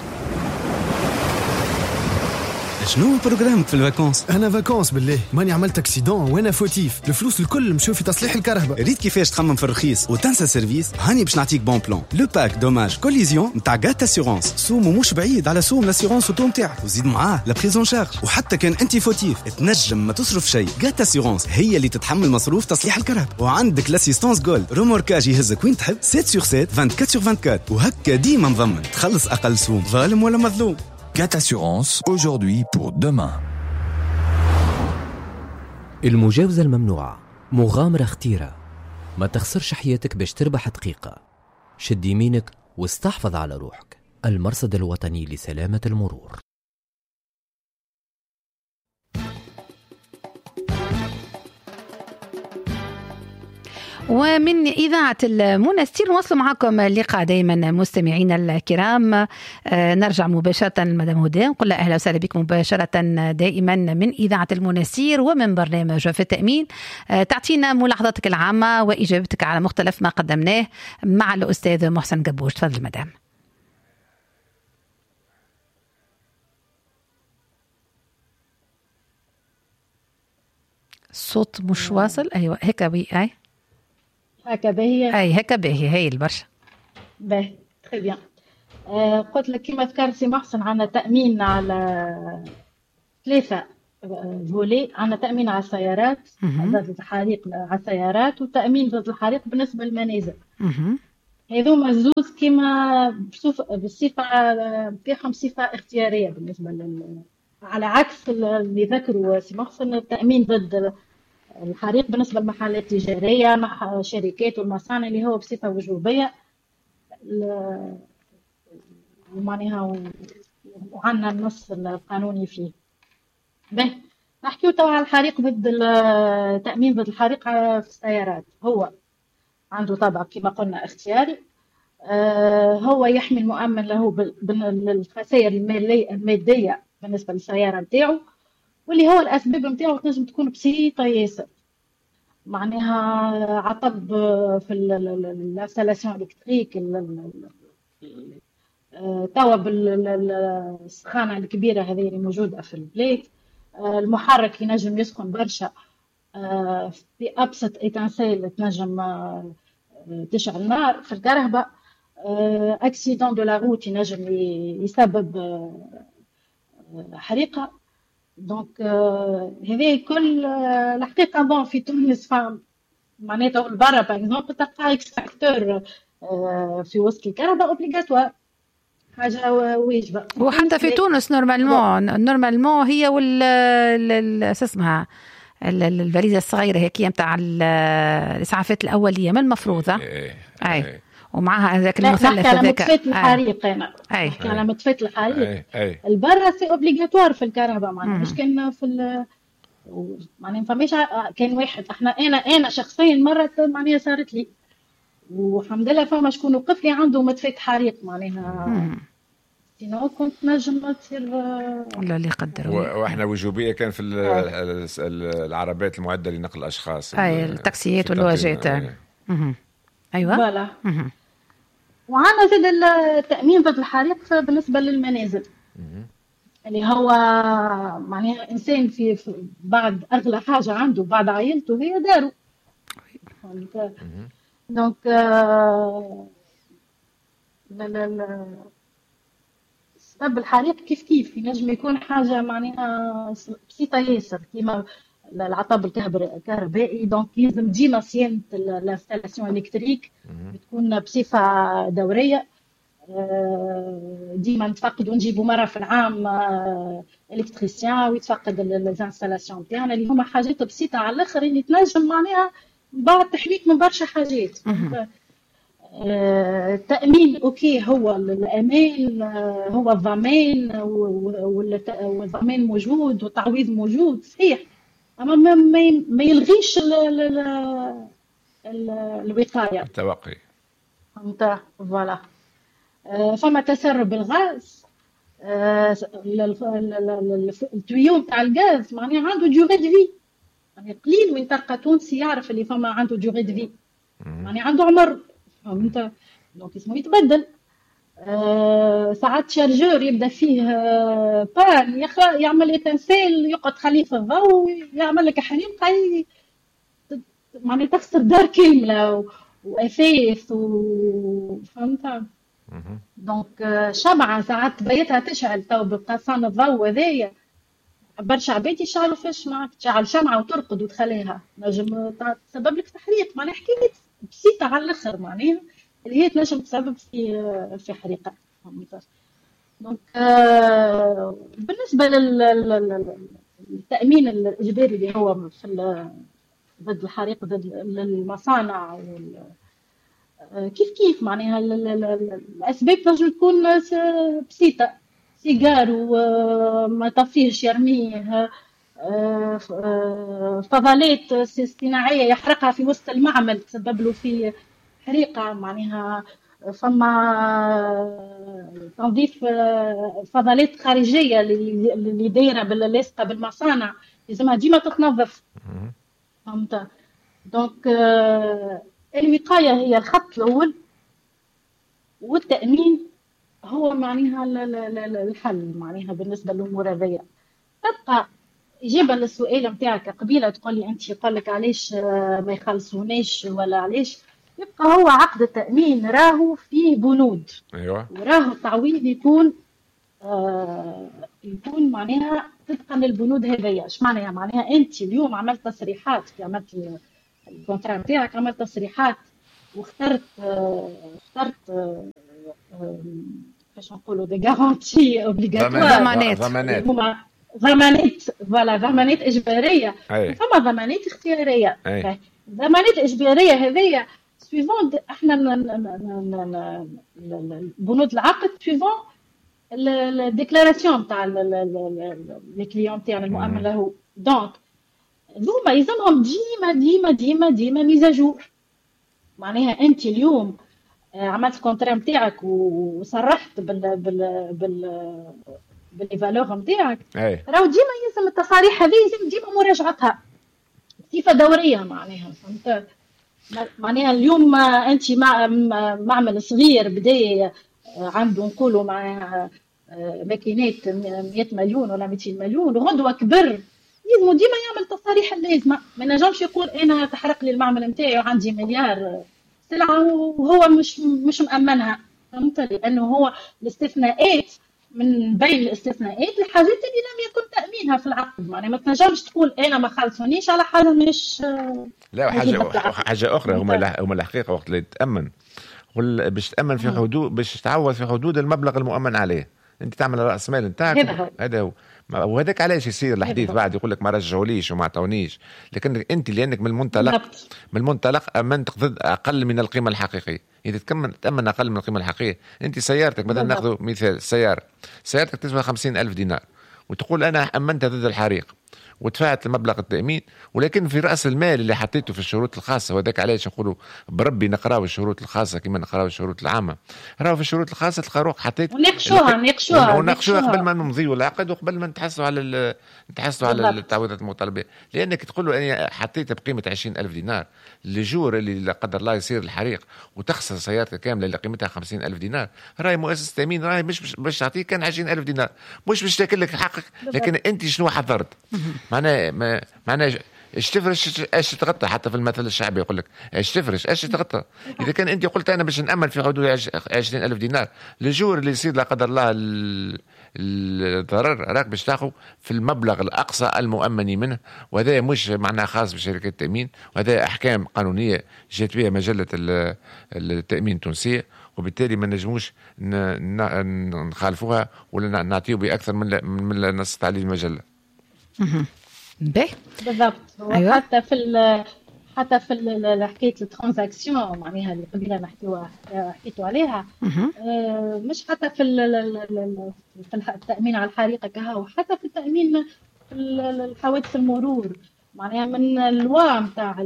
شنو بروجرامك في الفاكونس؟ انا فاكونس بالله، ماني عملت اكسيدون وانا فوتيف، الفلوس الكل مشوا في تصليح الكهرباء. ريت كيفاش تخمم في الرخيص وتنسى سيرفيس؟ هاني باش نعطيك بون بلان. لو باك دوماج كوليزيون نتاع غات اسيورونس، سومو مش بعيد على سوم لاسيورونس اوتو نتاعك، وزيد معاه لا بريزون شارج. وحتى كان انت فوتيف تنجم ما تصرف شيء، غات اسيورونس هي اللي تتحمل مصروف تصليح الكهرباء. وعندك لاسيستونس جولد، روموركاج يهزك وين تحب 7/7 24/24، وهكا ديما مضمن تخلص اقل سوم ظالم ولا مظلوم. GAT Assurance, aujourd'hui pour demain. المجاوزة الممنوعة مغامرة خطيرة، ما تخسرش حياتك باش تربح دقيقة. شد يمينك واستحفظ على روحك. المرصد الوطني لسلامة المرور. ومن إذاعة المنستير نواصل معكم اللقاء دائما مستمعينا الكرام. نرجع مباشرة مدام هدى نقول لها أهلا وسهلا بكم مباشرة دائما من إذاعة المنستير ومن برنامج في التأمين. تعطينا ملاحظاتك العامة وإجابتك على مختلف ما قدمناه مع الأستاذ محسن قبوش. تفضل مدام. الصوت مش واصل. ايوه هيك بي اي هكا باهي. اي هيك باهي هي البرشا باهي تري بيان. قلت لك كيما ذكرت سي محسن عندنا تأمين على 3 فولي. عندنا تأمين على السيارات ضد الحريق على السيارات، وتأمين ضد الحريق بالنسبة للمنازل. هذوما الزوز كيما بالصفة فيهم صفة اختيارية بالنسبة على عكس اللي ذكروا سي محسن. التأمين ضد الحريق بالنسبة للمحلات التجارية مع شركات والمصانع اللي هو بصفة وجوبية ومعناها وعندنا النص القانوني فيه. به نحكيو توا على الحريق ضد التأمين ضد الحريق في السيارات. هو عنده طبع كما قلنا اختياري. هو يحمي المؤمن له بالخسائر المادية بالنسبة للسيارة نتاعو، واللي هو الأسباب نتاعو تنجم تكون بسيطة ياسر. معناها عطب في الانستالاسيون الكتريك، توا بالسخانة الكبيرة هذه اللي موجودة في البلاد. المحرك ينجم يسخن برشا في أبسط إتانسيل تنجم تشعل نار في الكهرباء. أكسيدون دو لا روت ينجم يسبب حريقة. دونك هذه كل الحقيقة بون في تونس معناتها برا باغ اكزومبل تلقى اكستراكتور في وسط الكهرباء اوبليغاتوار، حاجة واجبة. وحتى في تونس نورمالمون هي اسمها الفاليزة الصغيرة هيك متاع الإسعافات الأولية من المفروضة. أي ومعها هذاك المثلث هذاك. نحكي على مطفئة الحريق. أنا نحكي على مطفئة الحريق. البرا سي اوبليغاتوار في الكهرباء معناها مش كان في معناها فماش كان واحد. أنا شخصيا مرة معناها صارت لي والحمد لله فما شكون وقف لي عنده مطفئة حريق معناها سينو كنت نجم تصير الله اللي يقدر. واحنا وجوبيه كان في العربات المعده لنقل الاشخاص، اي التاكسيات والواجهات. ايوه فوالا. وعندنا زاد التأمين ضد الحريق بالنسبة للمنازل اللي هو معناها إنسان في بعد أغلى حاجة عنده بعد عائلته هي داره. دونك سبب الحريق كيف ينجم يكون حاجة معناها بسيطة ياسر كيما العطب الكهربائي. دونك يلزم ديما صيانة الانستالاسيون الكتريك بتكون بصفة دورية. ديما نتفقد ونجيبوا مرة في العام الكتريسيان ويتفقد الانستالاسيون تاعنا اللي هما حاجات بسيطة على الآخر اللي تنجم معناها بعد تحميك من برشا حاجات. التأمين أوكي هو الأمان، هو الضمان والضمان موجود والتعويض موجود صحيح، أما ما يلغيش الوقاية التوقي. فهمت فوالا. فما تسرب الغاز، التويو تاع الغاز معناها عنده ديوغي دو في. يعني قليل وين تلقى تونسي يعرف اللي فما عنده ديوغي دو في، يعني عنده عمر. فهمت؟ دونك اسمه يتبدل. ساعات شارجور يبدا فيه بان يعمل ايتنسيل يقعد خليه في الضوء يعمل لك حريقه معناها تخسر دار كامله واثاث فهمت؟ دونك شمعة ساعات بيتها تشعل تو بقصان الضوء هذايا برشا عباد يشعلوا فيش معك تشعل شمعة وترقد وتخليها نجم تسبب لك تحريق. معناها حكاية بسيطة على الآخر معناها اللي هي تنجم تسبب في حريقة. دونك بالنسبة للتأمين الإجباري اللي هو في ضد الحريق ضد المصانع كيف معناها الأسباب تنجم تكون بسيطة. سيجار وما طفيهش يرميه، فضلات اصطناعية يحرقها في وسط المعمل تسبب له في حريقة. معناها فما تنظيف فضلات خارجية اللي دايرة باللاصقة بالمصانع لازمها ديما تتنظف. فهمت؟ دونك الوقاية هي الخط الأول والتأمين هو معناها الحل معناها بالنسبة للأمور هذيا. تبقى إجابة للسؤال متاعك قبيلة تقول لي أنت يقول لك علاش ما يخلصونيش ولا علاش، يبقى هو عقد التأمين راهو فيه بنود. ايوه وراهو التعويض يكون معناها طبقا للبنود هذيا. اش معناها؟ معناها انت اليوم عملت تصريحات، عملت الكونترا نتاعك، عملت تصريحات واخترت كيفاش نقولوا دي غارونتي اوبليغاتوار، ضمانات فوالا، ضمانات اجباريه. فما ضمانات اختياريه. ضمانات اجباريه هذيا سويفون احنا بنود العقد سويفون الديكلاراسيون تاع لي كليون تاعنا المؤمن له. دونك هما يلزمهم ديما ديما ديما ديما ميزاجور. معناها انت اليوم عملت الكونترا نتاعك وصرحت باللي فالور نتاعك، راهو ديما يلزم التصاريح هذه يلزم ديما مراجعتها بصفه دوريه. معناها فهمت؟ معناها اليوم انت معمل صغير بدا عنده نقولوا مع ماكينات 100 مليون ولا 200 مليون، وغدوه كبر يلزمو ديما يعمل تصاريح اللازمه. ما نجمش يقول انا تحرق لي المعمل نتاعي وعندي مليار سلعه وهو مش مأمنها. فهمت؟ لانه هو الاستثناءات من بين الاستثناءات الحاجات اللي لم يكن تأمينها في العقد. يعني ما تنجمش تقول انا ما خلصونيش على حاجه مش لا. حاجه اخرى هما الحقيقه وقت اللي تأمن باش تأمن في حدود، باش تعوض في حدود المبلغ المؤمن عليه. انت تعمل راس مال نتاعك، هذا هو. وهذاك علاش يصير الحديث بعد يقول لك ما رجعوليش وما عطونيش، لكن انت لانك من المنطلق امنت ضد اقل من القيمه الحقيقيه. اذا تأمن اقل من القيمه الحقيقيه، انت سيارتك مثلا ناخذ مثال، سيارتك تسوى 50,000 دينار وتقول انا امنت ضد الحريق ودفعت المبلغ التأمين، ولكن في رأس المال اللي حطيته في الشروط الخاصة، وذاك علاش نقولوا بربي نقراو الشروط الخاصة كما نقراو الشروط العامة. راهو في الشروط الخاصة تلقى روح حطيت ونناقشوها قبل ما نمضيوا العقد وقبل ما نتحصلوا على التعويضات المطالبة. لأنك تقول له أنا حطيت بقيمة 20,000 دينار لجور اللي لا قدر الله يصير الحريق وتخسر سيارتك كاملة اللي قيمتها 50,000 دينار، راهي مؤسسة تأمين راهي مش باش تعطيك كان 20,000 دينار، مش باش تاكل لك حقك. لكن أنت شنو حضرت؟ معناه ايش تفرش ايش تغطى؟ حتى في المثل الشعبي يقول لك ايش تفرش ايش تغطى. اذا كان انت قلت انا باش نامن في حدود 20,000 دينار لجور اللي يصير لا قدر الله الضرر، راك باش تاخذ في المبلغ الاقصى المؤمن منه. وهذا مش معناه خاص بشركات التامين، وهذا احكام قانونيه جات بها مجله التامين التونسيه، وبالتالي ما نجموش نخالفوها ولا نعطيو باكثر من نص عليه المجله. بالضبط. أيوة. حتى في حكايه الترانزاكسيون معناها اللي قبيله حكيتوا عليها، مش حتى في التامين على الحريقه كهو، حتى في التامين في الحوادث المرور. معناها من اللواء نتاع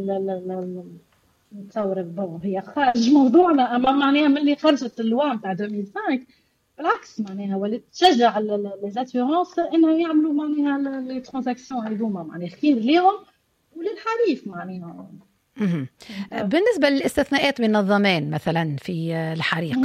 نتصور هي خارج موضوعنا، اما معناها من اللي خرجت اللواء نتاع 2005 بالعكس معناها ولات تشجع ليزاسيورونس انهم يعملوا معناها لي ترانزاكسيون هذوما، معناها خير ليهم وللحليف معناها. بالنسبة للاستثناءات من الضمان مثلا في الحريق،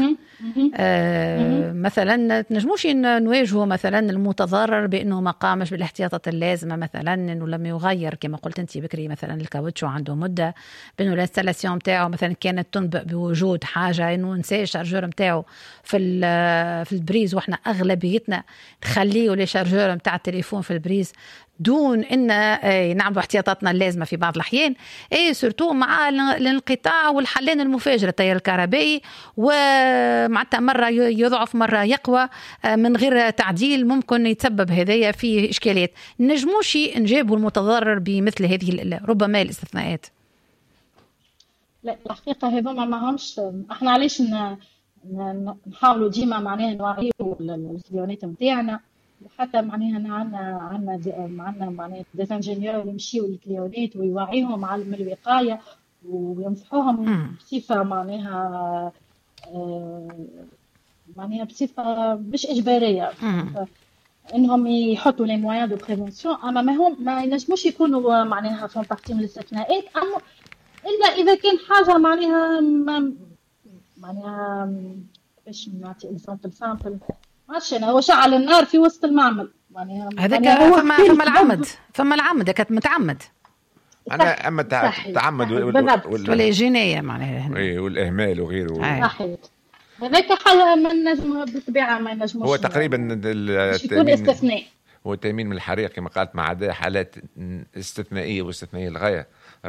مثلا تنجموش نواجهوا مثلا المتضرر بأنه ما قامش بالاحتياطات اللازمة، مثلا أنه لم يغير كما قلت أنت بكري مثلا الكاوتشو عنده مدة، بأنه الانستالاسيون متاعه مثلا كانت تنبأ بوجود حاجة أنه نسى الشارجور متاعه في البريز، وإحنا أغلبيتنا نخليه لشارجور متاع التليفون في البريز دون ان نعملوا احتياطاتنا اللازمه في بعض الاحيان، اي سورتو مع الانقطاع والحلين المفاجئ التيار الكهربائي، ومعناتها مره يضعف مره يقوى من غير تعديل، ممكن يتسبب هذايا في اشكاليات. نجموش نجابوا المتضرر بمثل هذه ربما الاستثناءات؟ لا الحقيقه هذوما ما همش. احنا علاش نحاولوا ديما معناها نوعيوا الكليونات نتاعنا، وحتى معناها عندنا معناها ديزانجينيور يمشيوا للكليونات ويوعيهم على الوقايه وينصحوهم بصفه معناها بصفه مش اجباريه انهم يحطوا لي مويان دو بريفونسيون، اما ما ينجموش يكونوا معناها فون بارتي من الاستثناءات، اما الا اذا كان حاجه معناها باش نعطي اكزامبل سامبل، عشان هو شعل النار في وسط المعمل هذاك فما العمد، فما العمد كانت متعمد. انا اما تعمد ولا جنايه معناها اي والاهمال وغيره. صحيح. هذاك حاجه ما نجم بالطبيعه ما نجمش. هو تقريبا يكون استثناء. هو التأمين من الحريق كما قالت، مع عدا حالات استثنائيه واستثنائيه للغايه،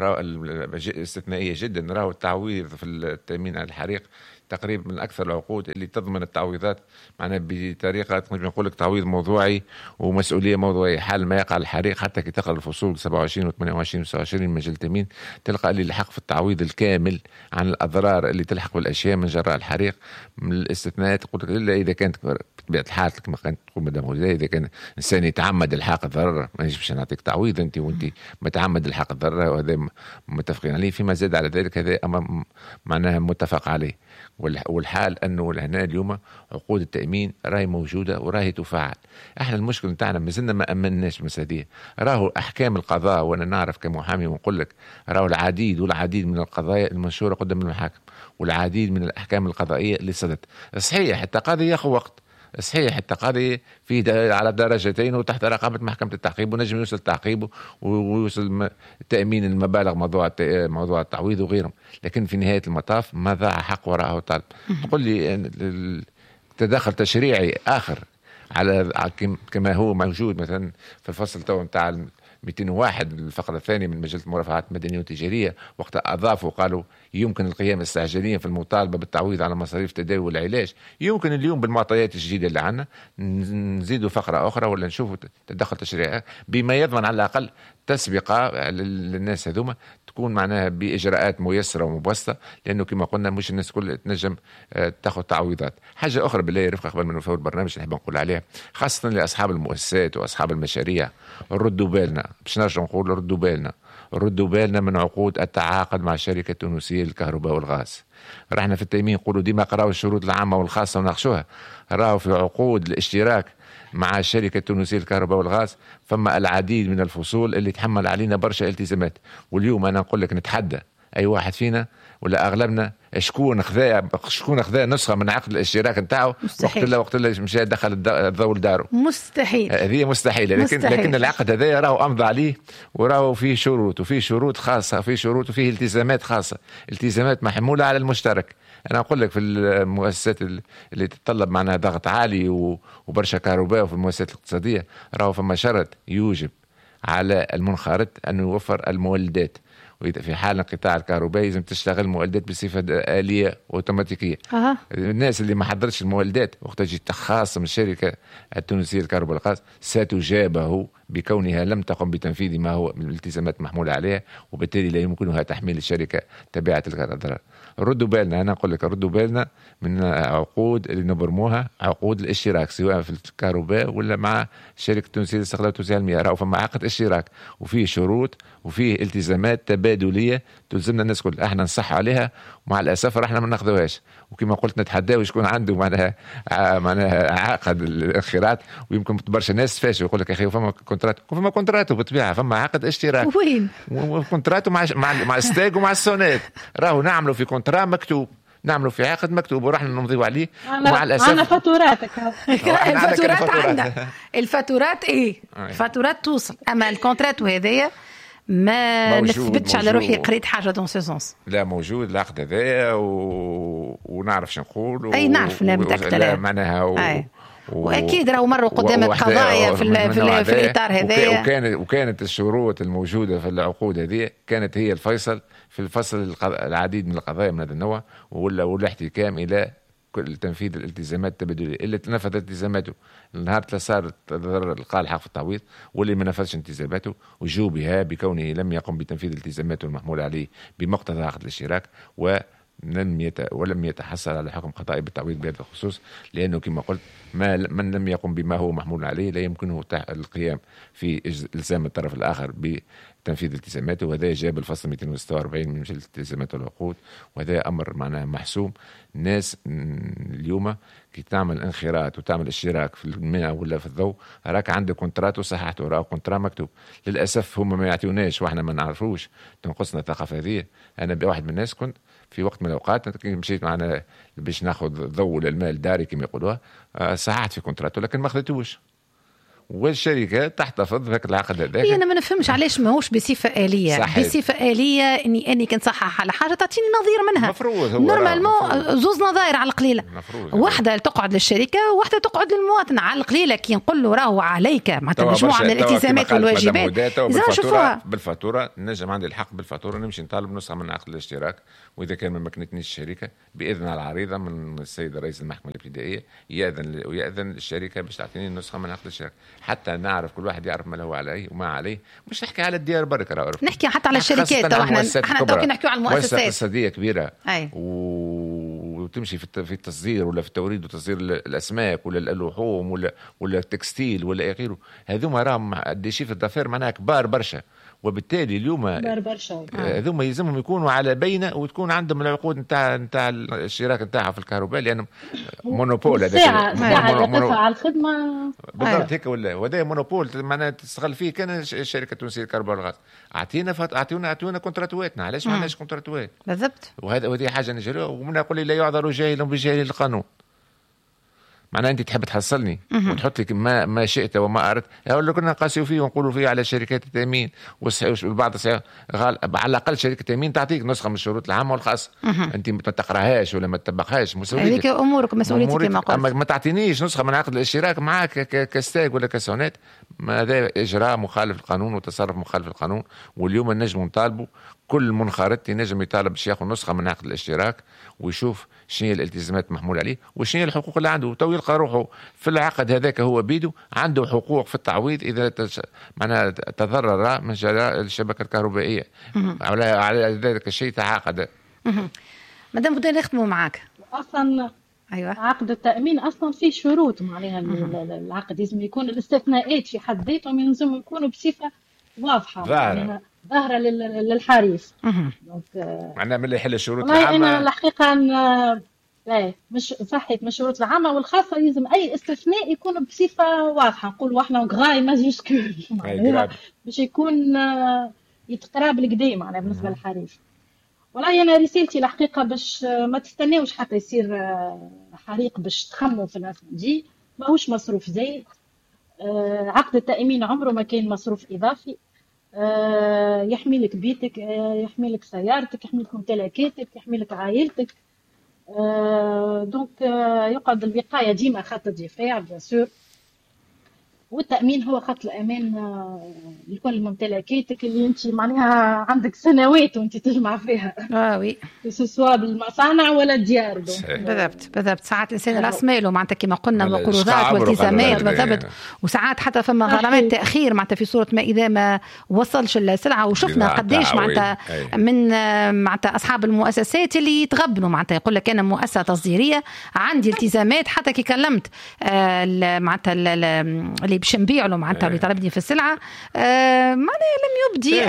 استثنائيه جدا. راهو التعويض في التأمين على الحريق تقريبا من اكثر العقود اللي تضمن التعويضات معناها بطريقه نقول لك تعويض موضوعي ومسؤوليه موضوعيه. حال ما يقع الحريق حتى كي تقرا الفصول 27 و28 و29 من مجله التأمين تلقى اللي يلحق في التعويض الكامل عن الاضرار اللي تلحق بالاشياء من جراء الحريق. من الاستثناءات تقول لك الا اذا كانت بطبيعه الحال كما كانت تقول مدام غزاله، اذا كان انسان يتعمد الحاق الضرر ما يجبش نعطيك تعويض انت وانت متعمد الحاق الضرر، وهذا متفقين عليه. فيما زاد على ذلك هذا امر معناها متفق عليه. والحال انه هنا اليوم عقود التأمين راهي موجوده وراهي تفعل. احنا المشكله نتاعنا مازلنا ما امناش المساديه. راهو احكام القضاء، وانا نعرف كمحامي ونقول لك راهو العديد من القضايا المنشوره قدام المحاكم والعديد من الاحكام القضائيه اللي صدرت. صحيح التقاضي ياخذ وقت، صحيح التقاضي في على درجتين وتحت رقابه محكمه التعقيب، ونجم يوصل تعقيبه ويوصل تأمين المبالغ موضوع التعويض وغيرهم، لكن في نهايه المطاف ما ضاع حق وراءه طالب. تقول لي تدخل تشريعي اخر على كما هو موجود مثلا في الفصل تو نتاع 201 الفقرة الثانية من مجلة المرافعات المدنية والتجارية، وقت أضافوا قالوا يمكن القيام استعجاليا في المطالبة بالتعويض على مصاريف التداوي والعلاج. يمكن اليوم بالمعطيات الجديدة اللي عندنا نزيدوا فقرة أخرى ولا نشوفوا تدخل تشريعي بما يضمن على الأقل تسبقة للناس هذوما تكون معناها بإجراءات ميسرة ومبسطة، لأنه كما قلنا مش الناس كل تنجم تأخذ تعويضات. حاجة أخرى بالله رفقة قبل ما نفوت البرنامج نحب نقول عليها خاصة لأصحاب المؤسسات وأصحاب المشاريع، ردوا بالنا باش نرجع نقول ردوا بالنا من عقود التعاقد مع الشركة التونسية للكهرباء والغاز. رحنا في التأمين نقولوا ديما قراوا الشروط العامة والخاصة وناقشوها. راهو في عقود الاشتراك مع الشركة التونسية للكهرباء والغاز فما العديد من الفصول اللي تحمل علينا برشا التزامات. واليوم أنا نقول لك نتحدى أي واحد فينا ولا أغلبنا شكون خذا نسخة من عقد الاشتراك نتاعو وقت اللي مشى دخل الضوء لداره. مستحيل، هذه مستحيلة. لكن العقد هذا راهو أمضى عليه وراهو فيه شروط وفيه شروط خاصة وفيه التزامات خاصة، التزامات محمولة على المشترك. أنا أقول لك في المؤسسات اللي تتطلب معنا ضغط عالي وبرشا كهرباء وفي المؤسسات الاقتصادية راهو فما شرط يوجب على المنخرط أن يوفر المولدات، وإذا في حال انقطاع الكهرباء لازم تشتغل مولدات بصفة آلية أوتوماتيكية. الناس اللي ما حضرتش المولدات وقت تجي تخاصم الشركة التونسية للكهرباء والغاز ستجابه بكونها لم تقم بتنفيذ ما هو من الالتزامات محمولة عليها، وبالتالي لا يمكنها تحميل الشركة تبعة الضرر. ردوا بالنا، أنا أقول لك ردوا بالنا من عقود اللي نبرموها، عقود الاشتراك سواء في الكهرباء ولا مع الشركة التونسية لاستغلال وتوزيع المياه. راهو فما عقد اشتراك وفيه شروط وفيه التزامات تبادلية تلزمنا الناس كل احنا نصح عليها، ومع الأسف احنا ما ناخذوهاش. وكما قلت نتحداو يكون عنده معناها عقد الانخراط، ويمكن برشا ناس فاشل يقول لك يا اخي فما كونتراتو بالطبيعه فما عقد اشتراك وين وكونتراتو مع الستاج ومع السونات. راهو نعملوا في كونترا مكتوب، نعملوا في عقد مكتوب ورحنا نمضيوا عليه. ومع الاسف انا فاتوراتك الفاتورات عندنا الفاتورات الفاتورات توصل، اما الكونترات وهذايا ما نثبتش على روحي قريت حاجه دون سيزونس. لا موجود العقد هذايا ونعرف شنو نقول اي نعرف لا معناها واكيد راهو مروا قدامك قضايا في الاطار هذايا. وكانت الشروط الموجوده في العقود هذه كانت هي الفيصل في الفصل العديد من القضايا من هذا النوع، ولا احتكام الى تنفيذ الالتزامات التبادليه. اللي تنفذ التزاماته النهار صار لقى الحق في التعويض، واللي ما نفذش التزاماته وجوبها بكونه لم يقم بتنفيذ التزاماته المحمول عليه بمقتضى عقد الاشتراك ولم يتحصل على حكم قضائي بالتعويض بهذا الخصوص، لأنه كما قلت من لم يقم بما هو محمول عليه لا يمكنه القيام في إلزام الطرف الآخر بتنفيذ التزاماته. وهذا جاب الفصل 246 من مجلة التزامات والعقود، وهذا أمر معناه محسوم. الناس اليوم كي تعمل انخراط وتعمل اشتراك في الماء ولا في الضوء راك عندك كونترات وصححته، راه كونترا مكتوب. للأسف هم ما يعطيوناش واحنا ما نعرفوش، تنقصنا الثقافة هذه. أنا بواحد من الناس كنت في وقت من الأوقات مشيت معنا باش ناخذ ضوء للماء الداري كما يقولوها، صححت في كونتراتو لكن ما خذيتوش، والشركه تحتفظ بهذاك العقد هذاك. انا ما نفهمش علاش ماهوش بصفه آلية. صحيح. بصفه آلية اني كنصحح على حاجه تعطيني نظير منها. مفروض هو نورمالمون زوز نظاير على القليله، واحده تقعد للشركه وواحده تقعد للمواطن. على القليله كي نقول له راهو عليك معناتها مجموعه من الالتزامات والواجبات لازم نشوفوها بالفاتوره. نجم عندي الحق بالفاتوره نمشي نطالب نسخه من عقد الاشتراك، واذا كان ما مكنتنيش الشركه باذن العريضه من السيد رئيس المحكمه الابتدائيه يأذن الشركه باش تعطيني نسخه من عقد الاشتراك حتى نعرف كل واحد يعرف ما له عليه وما عليه. مش نحكي على الديار برك، نحكي حتى على الشركات. احنا نحكي على المؤسسات اقتصاديه كبيره وتمشي في التصدير ولا في التوريد وتصدير الاسماك ولا اللحوم ولا التكستيل ولا غيره. هذوما راهم قديشي في الضفير معناها كبار برشا، وبالتالي اليوم هذوما يلزمهم يكونوا على بينه وتكون عندهم العقود نتاع الاشتراك نتاعها في الكهرباء، لانه مونوبول. هذا على الخدمه بالضبط هيك ولا هذا مونوبول معناها تستغل فيه. كان الشركه التونسيه للكهرباء والغاز اعطيونا كونتراتواتنا، علاش ما عندناش كونتراتوات؟ بالضبط. وهذه حاجه نجريها. ومن يقول لي لا يعذر جاهل بجهل القانون. معناها انت تحب تحصلني وتحط لك ما شئت وما اردت. اقول لك كنا نقاسيو فيه ونقولوا فيه على شركات التامين والبعض على الاقل شركه التامين تعطيك نسخه من الشروط العامه والخاصه. انت ما تقراهاش ولا ما تطبقهاش، مسؤوليتك هذيك امورك مسؤوليتك كما قلت. ما تعطينيش نسخه من عقد الاشتراك معك كستاك ولا كسونات. هذا اجراء مخالف للقانون وتصرف مخالف للقانون. واليوم نجم نطالبوا كل منخرط ينجم يطالب باش ياخذ نسخه من عقد الاشتراك ويشوف شنو هي الالتزامات المحمول عليه وشنو هي الحقوق اللي عنده. تو يلقى روحه في العقد هذاك هو بيده عنده حقوق في التعويض اذا معناها تضرر من جراء الشبكه الكهربائيه. على ذلك الشيء تعاقد. مادام بدنا نختموا معاك اصلا. ايوه، عقد التامين اصلا فيه شروط معناها العقد لازم يكون الاستثناءات في حد ذاتهم لازم يكونوا بصفه واضحه ظاهره للحريص. معناها من اللي يحل الشروط العامه. انا الحقيقه لا مش صحيت من الشروط العامه والخاصه لازم اي استثناء يكون بصفه واضحه. نقولوا احنا غاي ماجيسكول باش يكون يتقرب لقدام معناها بالنسبه للحريص. والله انا رسالتي الحقيقه باش ما تستناوش حتى يصير حريق باش تخموا في الناس دي. ماهوش مصروف زايد. عقد التامين عمره ما كان مصروف اضافي. يحمي لك بيتك، يحمي لك سيارتك، يحمي لك ممتلكاتك، يحمي لك عائلتك. دونك يقعد الوقايه ديما خط الدفاع بيان سور، والتامين هو خط الامان لكل ممتلكاتك اللي انت معناها عندك سنوات وانت تجمع فيها. وي سواء بالمصانع ولا الديار. بالضبط. ساعات الانسان راس ماله معناتها كما قلنا وقروضات والتزامات. بالضبط. وساعات حتى فما غرامات تاخير معناتها في صوره ما اذا ما وصلش السلعه. وشفنا قداش معناتها من معناتها اصحاب المؤسسات اللي يتغبنوا معناتها يقول لك انا مؤسسه تصديريه عندي التزامات حتى كي كلمت معناتها اللي باش نبيع له معناتها اللي طلبني في السلعه معناها لم يبدي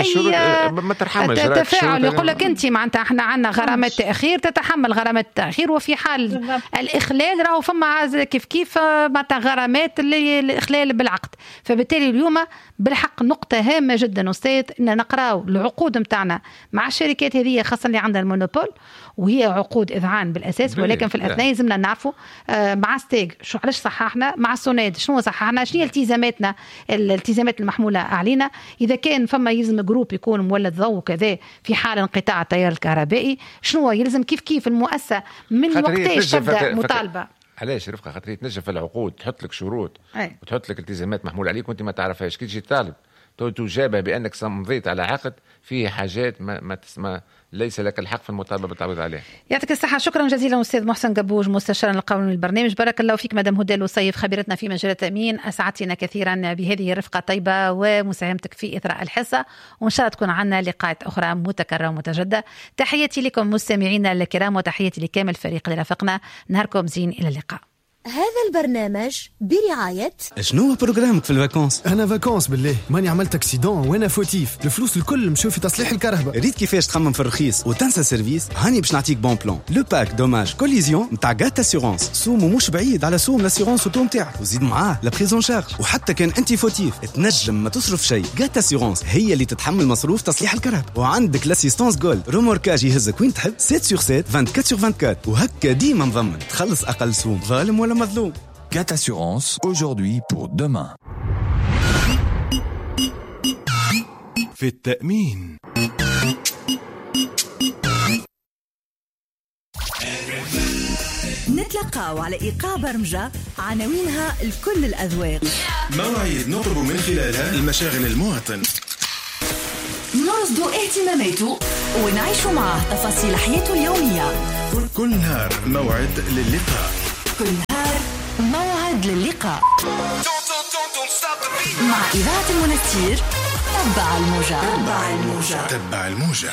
اي تفاعل. يقول لك انت معناتها احنا عندنا غرامات تاخير تتحمل غرامات التاخير، وفي حال الاخلال راهو فما كيف معناتها غرامات الاخلال بالعقد. فبالتالي اليوم بالحق نقطه هامه جدا استاذ ان نقراو العقود نتاعنا مع الشركات هذه خاصه اللي عندها المونوبول وهي عقود اذعان بالاساس، ولكن في الاثناء لازمنا نعرفوا مع ستيغ شو علاش صححنا، مع سوناد شنو صححنا، شنو التزاماتنا الالتزامات المحموله علينا. اذا كان فما يلزم جروب يكون مولد ضوء كذا في حال انقطاع التيار الكهربائي شنو يلزم كيف المؤسسه من وقتاش تبدا مطالبه. علاش رفقه خاطر تنجم في العقود تحط لك شروط وتحط لك التزامات محمول عليك وانت ما تعرفهاش. كي تجي طالب تجابه بانك مضيت على عقد فيه حاجات ما تسمى ليس لك الحق في المطالبه بالتعويض عليها. يعطيك الصحه. شكرا جزيلا استاذ محسن قبوج مستشار القانوني البرنامج. بارك الله فيك مدام هدى الوصيف خبيرتنا في مجال التامين. اسعدتنا كثيرا بهذه الرفقه الطيبه ومساهمتك في اثراء الحصه، وان شاء الله تكون عنا لقاءات اخرى متكرره ومتجدده. تحياتي لكم مستمعينا الكرام وتحياتي لكامل الفريق اللي رافقنا. نهاركم زين، الى اللقاء. هذا البرنامج برعاية. شنو برنامجك في الفاكونس؟ أنا فاكونس بالله، ماني عملت أكسيدون وأنا فوتيف، الفلوس الكل مشوا في تصليح الكهرباء. ريت كيفاش تخمم في الرخيص وتنسى سيرفيس؟ هاني باش نعطيك بون بلان. لو باك دوماج كوليزيون نتاع غات اسيورونس، سومو مش بعيد على سوم لاسيورونس اوتو نتاعك، وزيد معاه لا بريزون شارج. وحتى كان انت فوتيف تنجم ما تصرف شيء، غات اسيورونس هي اللي تتحمل مصروف تصليح الكهرباء. وعندك لاسيستانس جول روموركاج يهزك وين تحب 7/7 24/24، وهكا ديما مضمن تخلص اقل سوم ظالم ولا مظلوم. GAT Assurance, aujourd'hui pour demain. في التأمين. نتلقاو على إيقاع برمجة عناوينها لكل الأذواق. مواعيد نطلب من خلالها المشاغل المواطن، نرصدوا اهتماماته ونعيشوا معه تفاصيل حياته اليومية. كل نهار موعد للقاء، كل نهار موعد للقاء مع إذاعة المنستير. تبع الموجة. تبع الموجة.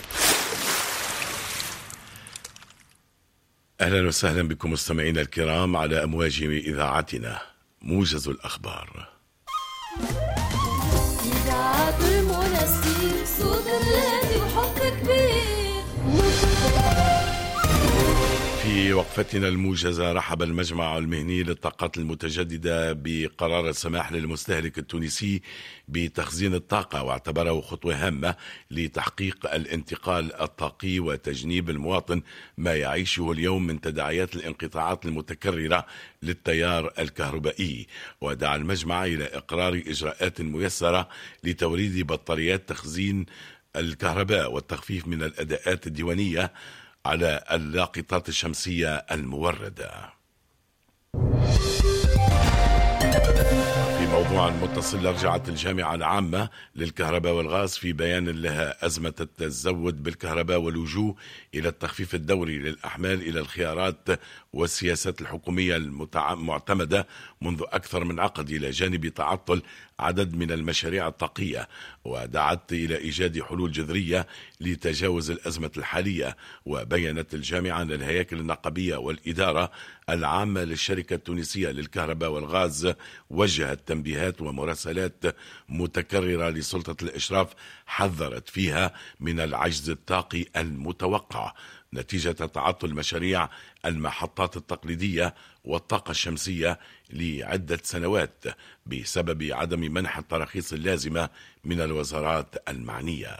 أهلا وسهلا بكم مستمعينا الكرام على أمواج إذاعتنا موجز الأخبار. إذاعة المنستير، صوت الهادي وحب كبير. في وقفتنا الموجزة رحب المجمع المهني للطاقات المتجددة بقرار السماح للمستهلك التونسي بتخزين الطاقة، واعتبره خطوة هامة لتحقيق الانتقال الطاقي وتجنيب المواطن ما يعيشه اليوم من تداعيات الانقطاعات المتكررة للتيار الكهربائي. ودعا المجمع إلى إقرار إجراءات ميسرة لتوريد بطاريات تخزين الكهرباء والتخفيف من الأداءات الديوانية على اللاقطات الشمسية الموردة. في موضوع متصل، رجعت الجامعة العامة للكهرباء والغاز في بيان لها أزمة التزود بالكهرباء واللجوء إلى التخفيف الدوري للأحمال إلى الخيارات والسياسات الحكومية المعتمدة منذ أكثر من عقد، إلى جانب تعطل عدد من المشاريع الطاقية، ودعت إلى إيجاد حلول جذرية لتجاوز الأزمة الحالية. وبيّنت الجامعة أن الهياكل النقابية والإدارة العامة للشركة التونسية للكهرباء والغاز وجهت تنبيهات ومراسلات متكررة لسلطة الإشراف حذرت فيها من العجز الطاقي المتوقع نتيجة تعطل مشاريع المحطات التقليدية والطاقة الشمسية لعدة سنوات بسبب عدم منح التراخيص اللازمة من الوزارات المعنية.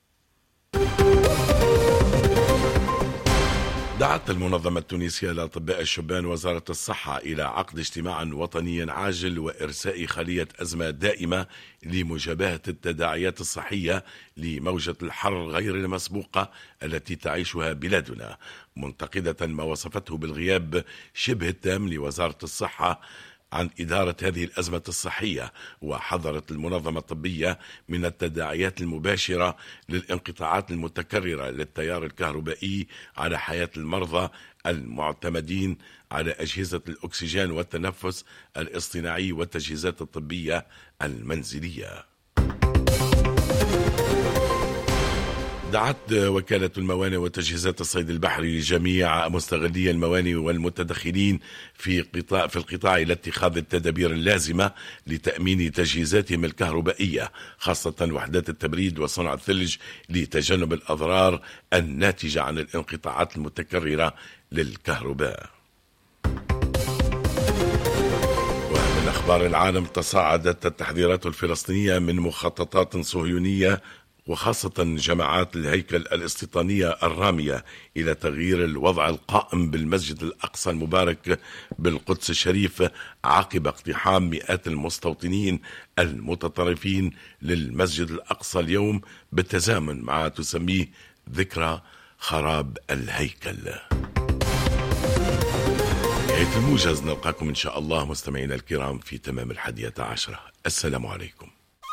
دعت المنظمة التونسية لأطباء الشبان وزارة الصحة إلى عقد اجتماع وطني عاجل وإرساء خلية أزمة دائمة لمجابهة التداعيات الصحية لموجة الحر غير المسبوقة التي تعيشها بلادنا، منتقدة ما وصفته بالغياب شبه التام لوزارة الصحة عن إدارة هذه الأزمة الصحية. وحذرت المنظمة الطبية من التداعيات المباشرة للانقطاعات المتكررة للتيار الكهربائي على حياة المرضى المعتمدين على أجهزة الأكسجين والتنفس الاصطناعي والتجهيزات الطبية المنزلية. دعت وكالة الموانئ وتجهيزات الصيد البحري جميع مستغلي الموانئ والمتدخلين في القطاع إلى اتخاذ التدابير اللازمة لتأمين تجهيزاتهم الكهربائية، خاصة وحدات التبريد وصنع الثلج، لتجنب الأضرار الناتجة عن الانقطاعات المتكررة للكهرباء. ومن أخبار العالم، تصاعدت التحذيرات الفلسطينية من مخططات صهيونية وخاصة جماعات الهيكل الاستيطانية الرامية إلى تغيير الوضع القائم بالمسجد الأقصى المبارك بالقدس الشريف عقب اقتحام مئات المستوطنين المتطرفين للمسجد الأقصى اليوم بالتزامن مع تسميه ذكرى خراب الهيكل. نهاية الموجز، نلقاكم إن شاء الله مستمعينا الكرام في تمام 11. السلام عليكم.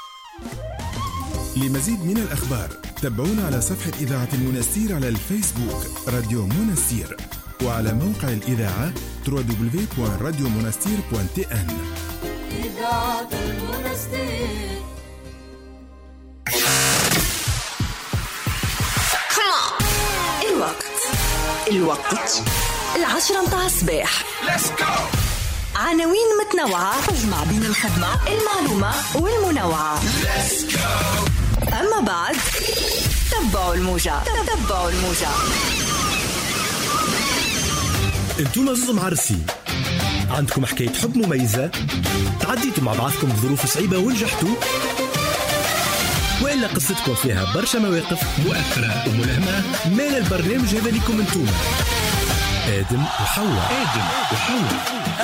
لمزيد من الأخبار تابعونا على صفحة إذاعة المنستير على الفيسبوك راديو منستير، وعلى موقع الإذاعة www.radiomonastir.tn. إذاعة المنستير. الوقت 10 متاع الصباح. عناوين متنوعة تجمع بين الخدمة، المعلومة والمنوعة. أما بعد تبعوا الموجة. انتم زوز معرسين، عندكم حكاية حب مميزة، تعديتوا مع بعضكم بظروف صعيبة ونجحتوا، وإلا قصتكم فيها برشا مواقف مؤثرة وملهمة، مال البرنامج هذا لكم انتم. آدم وحواء.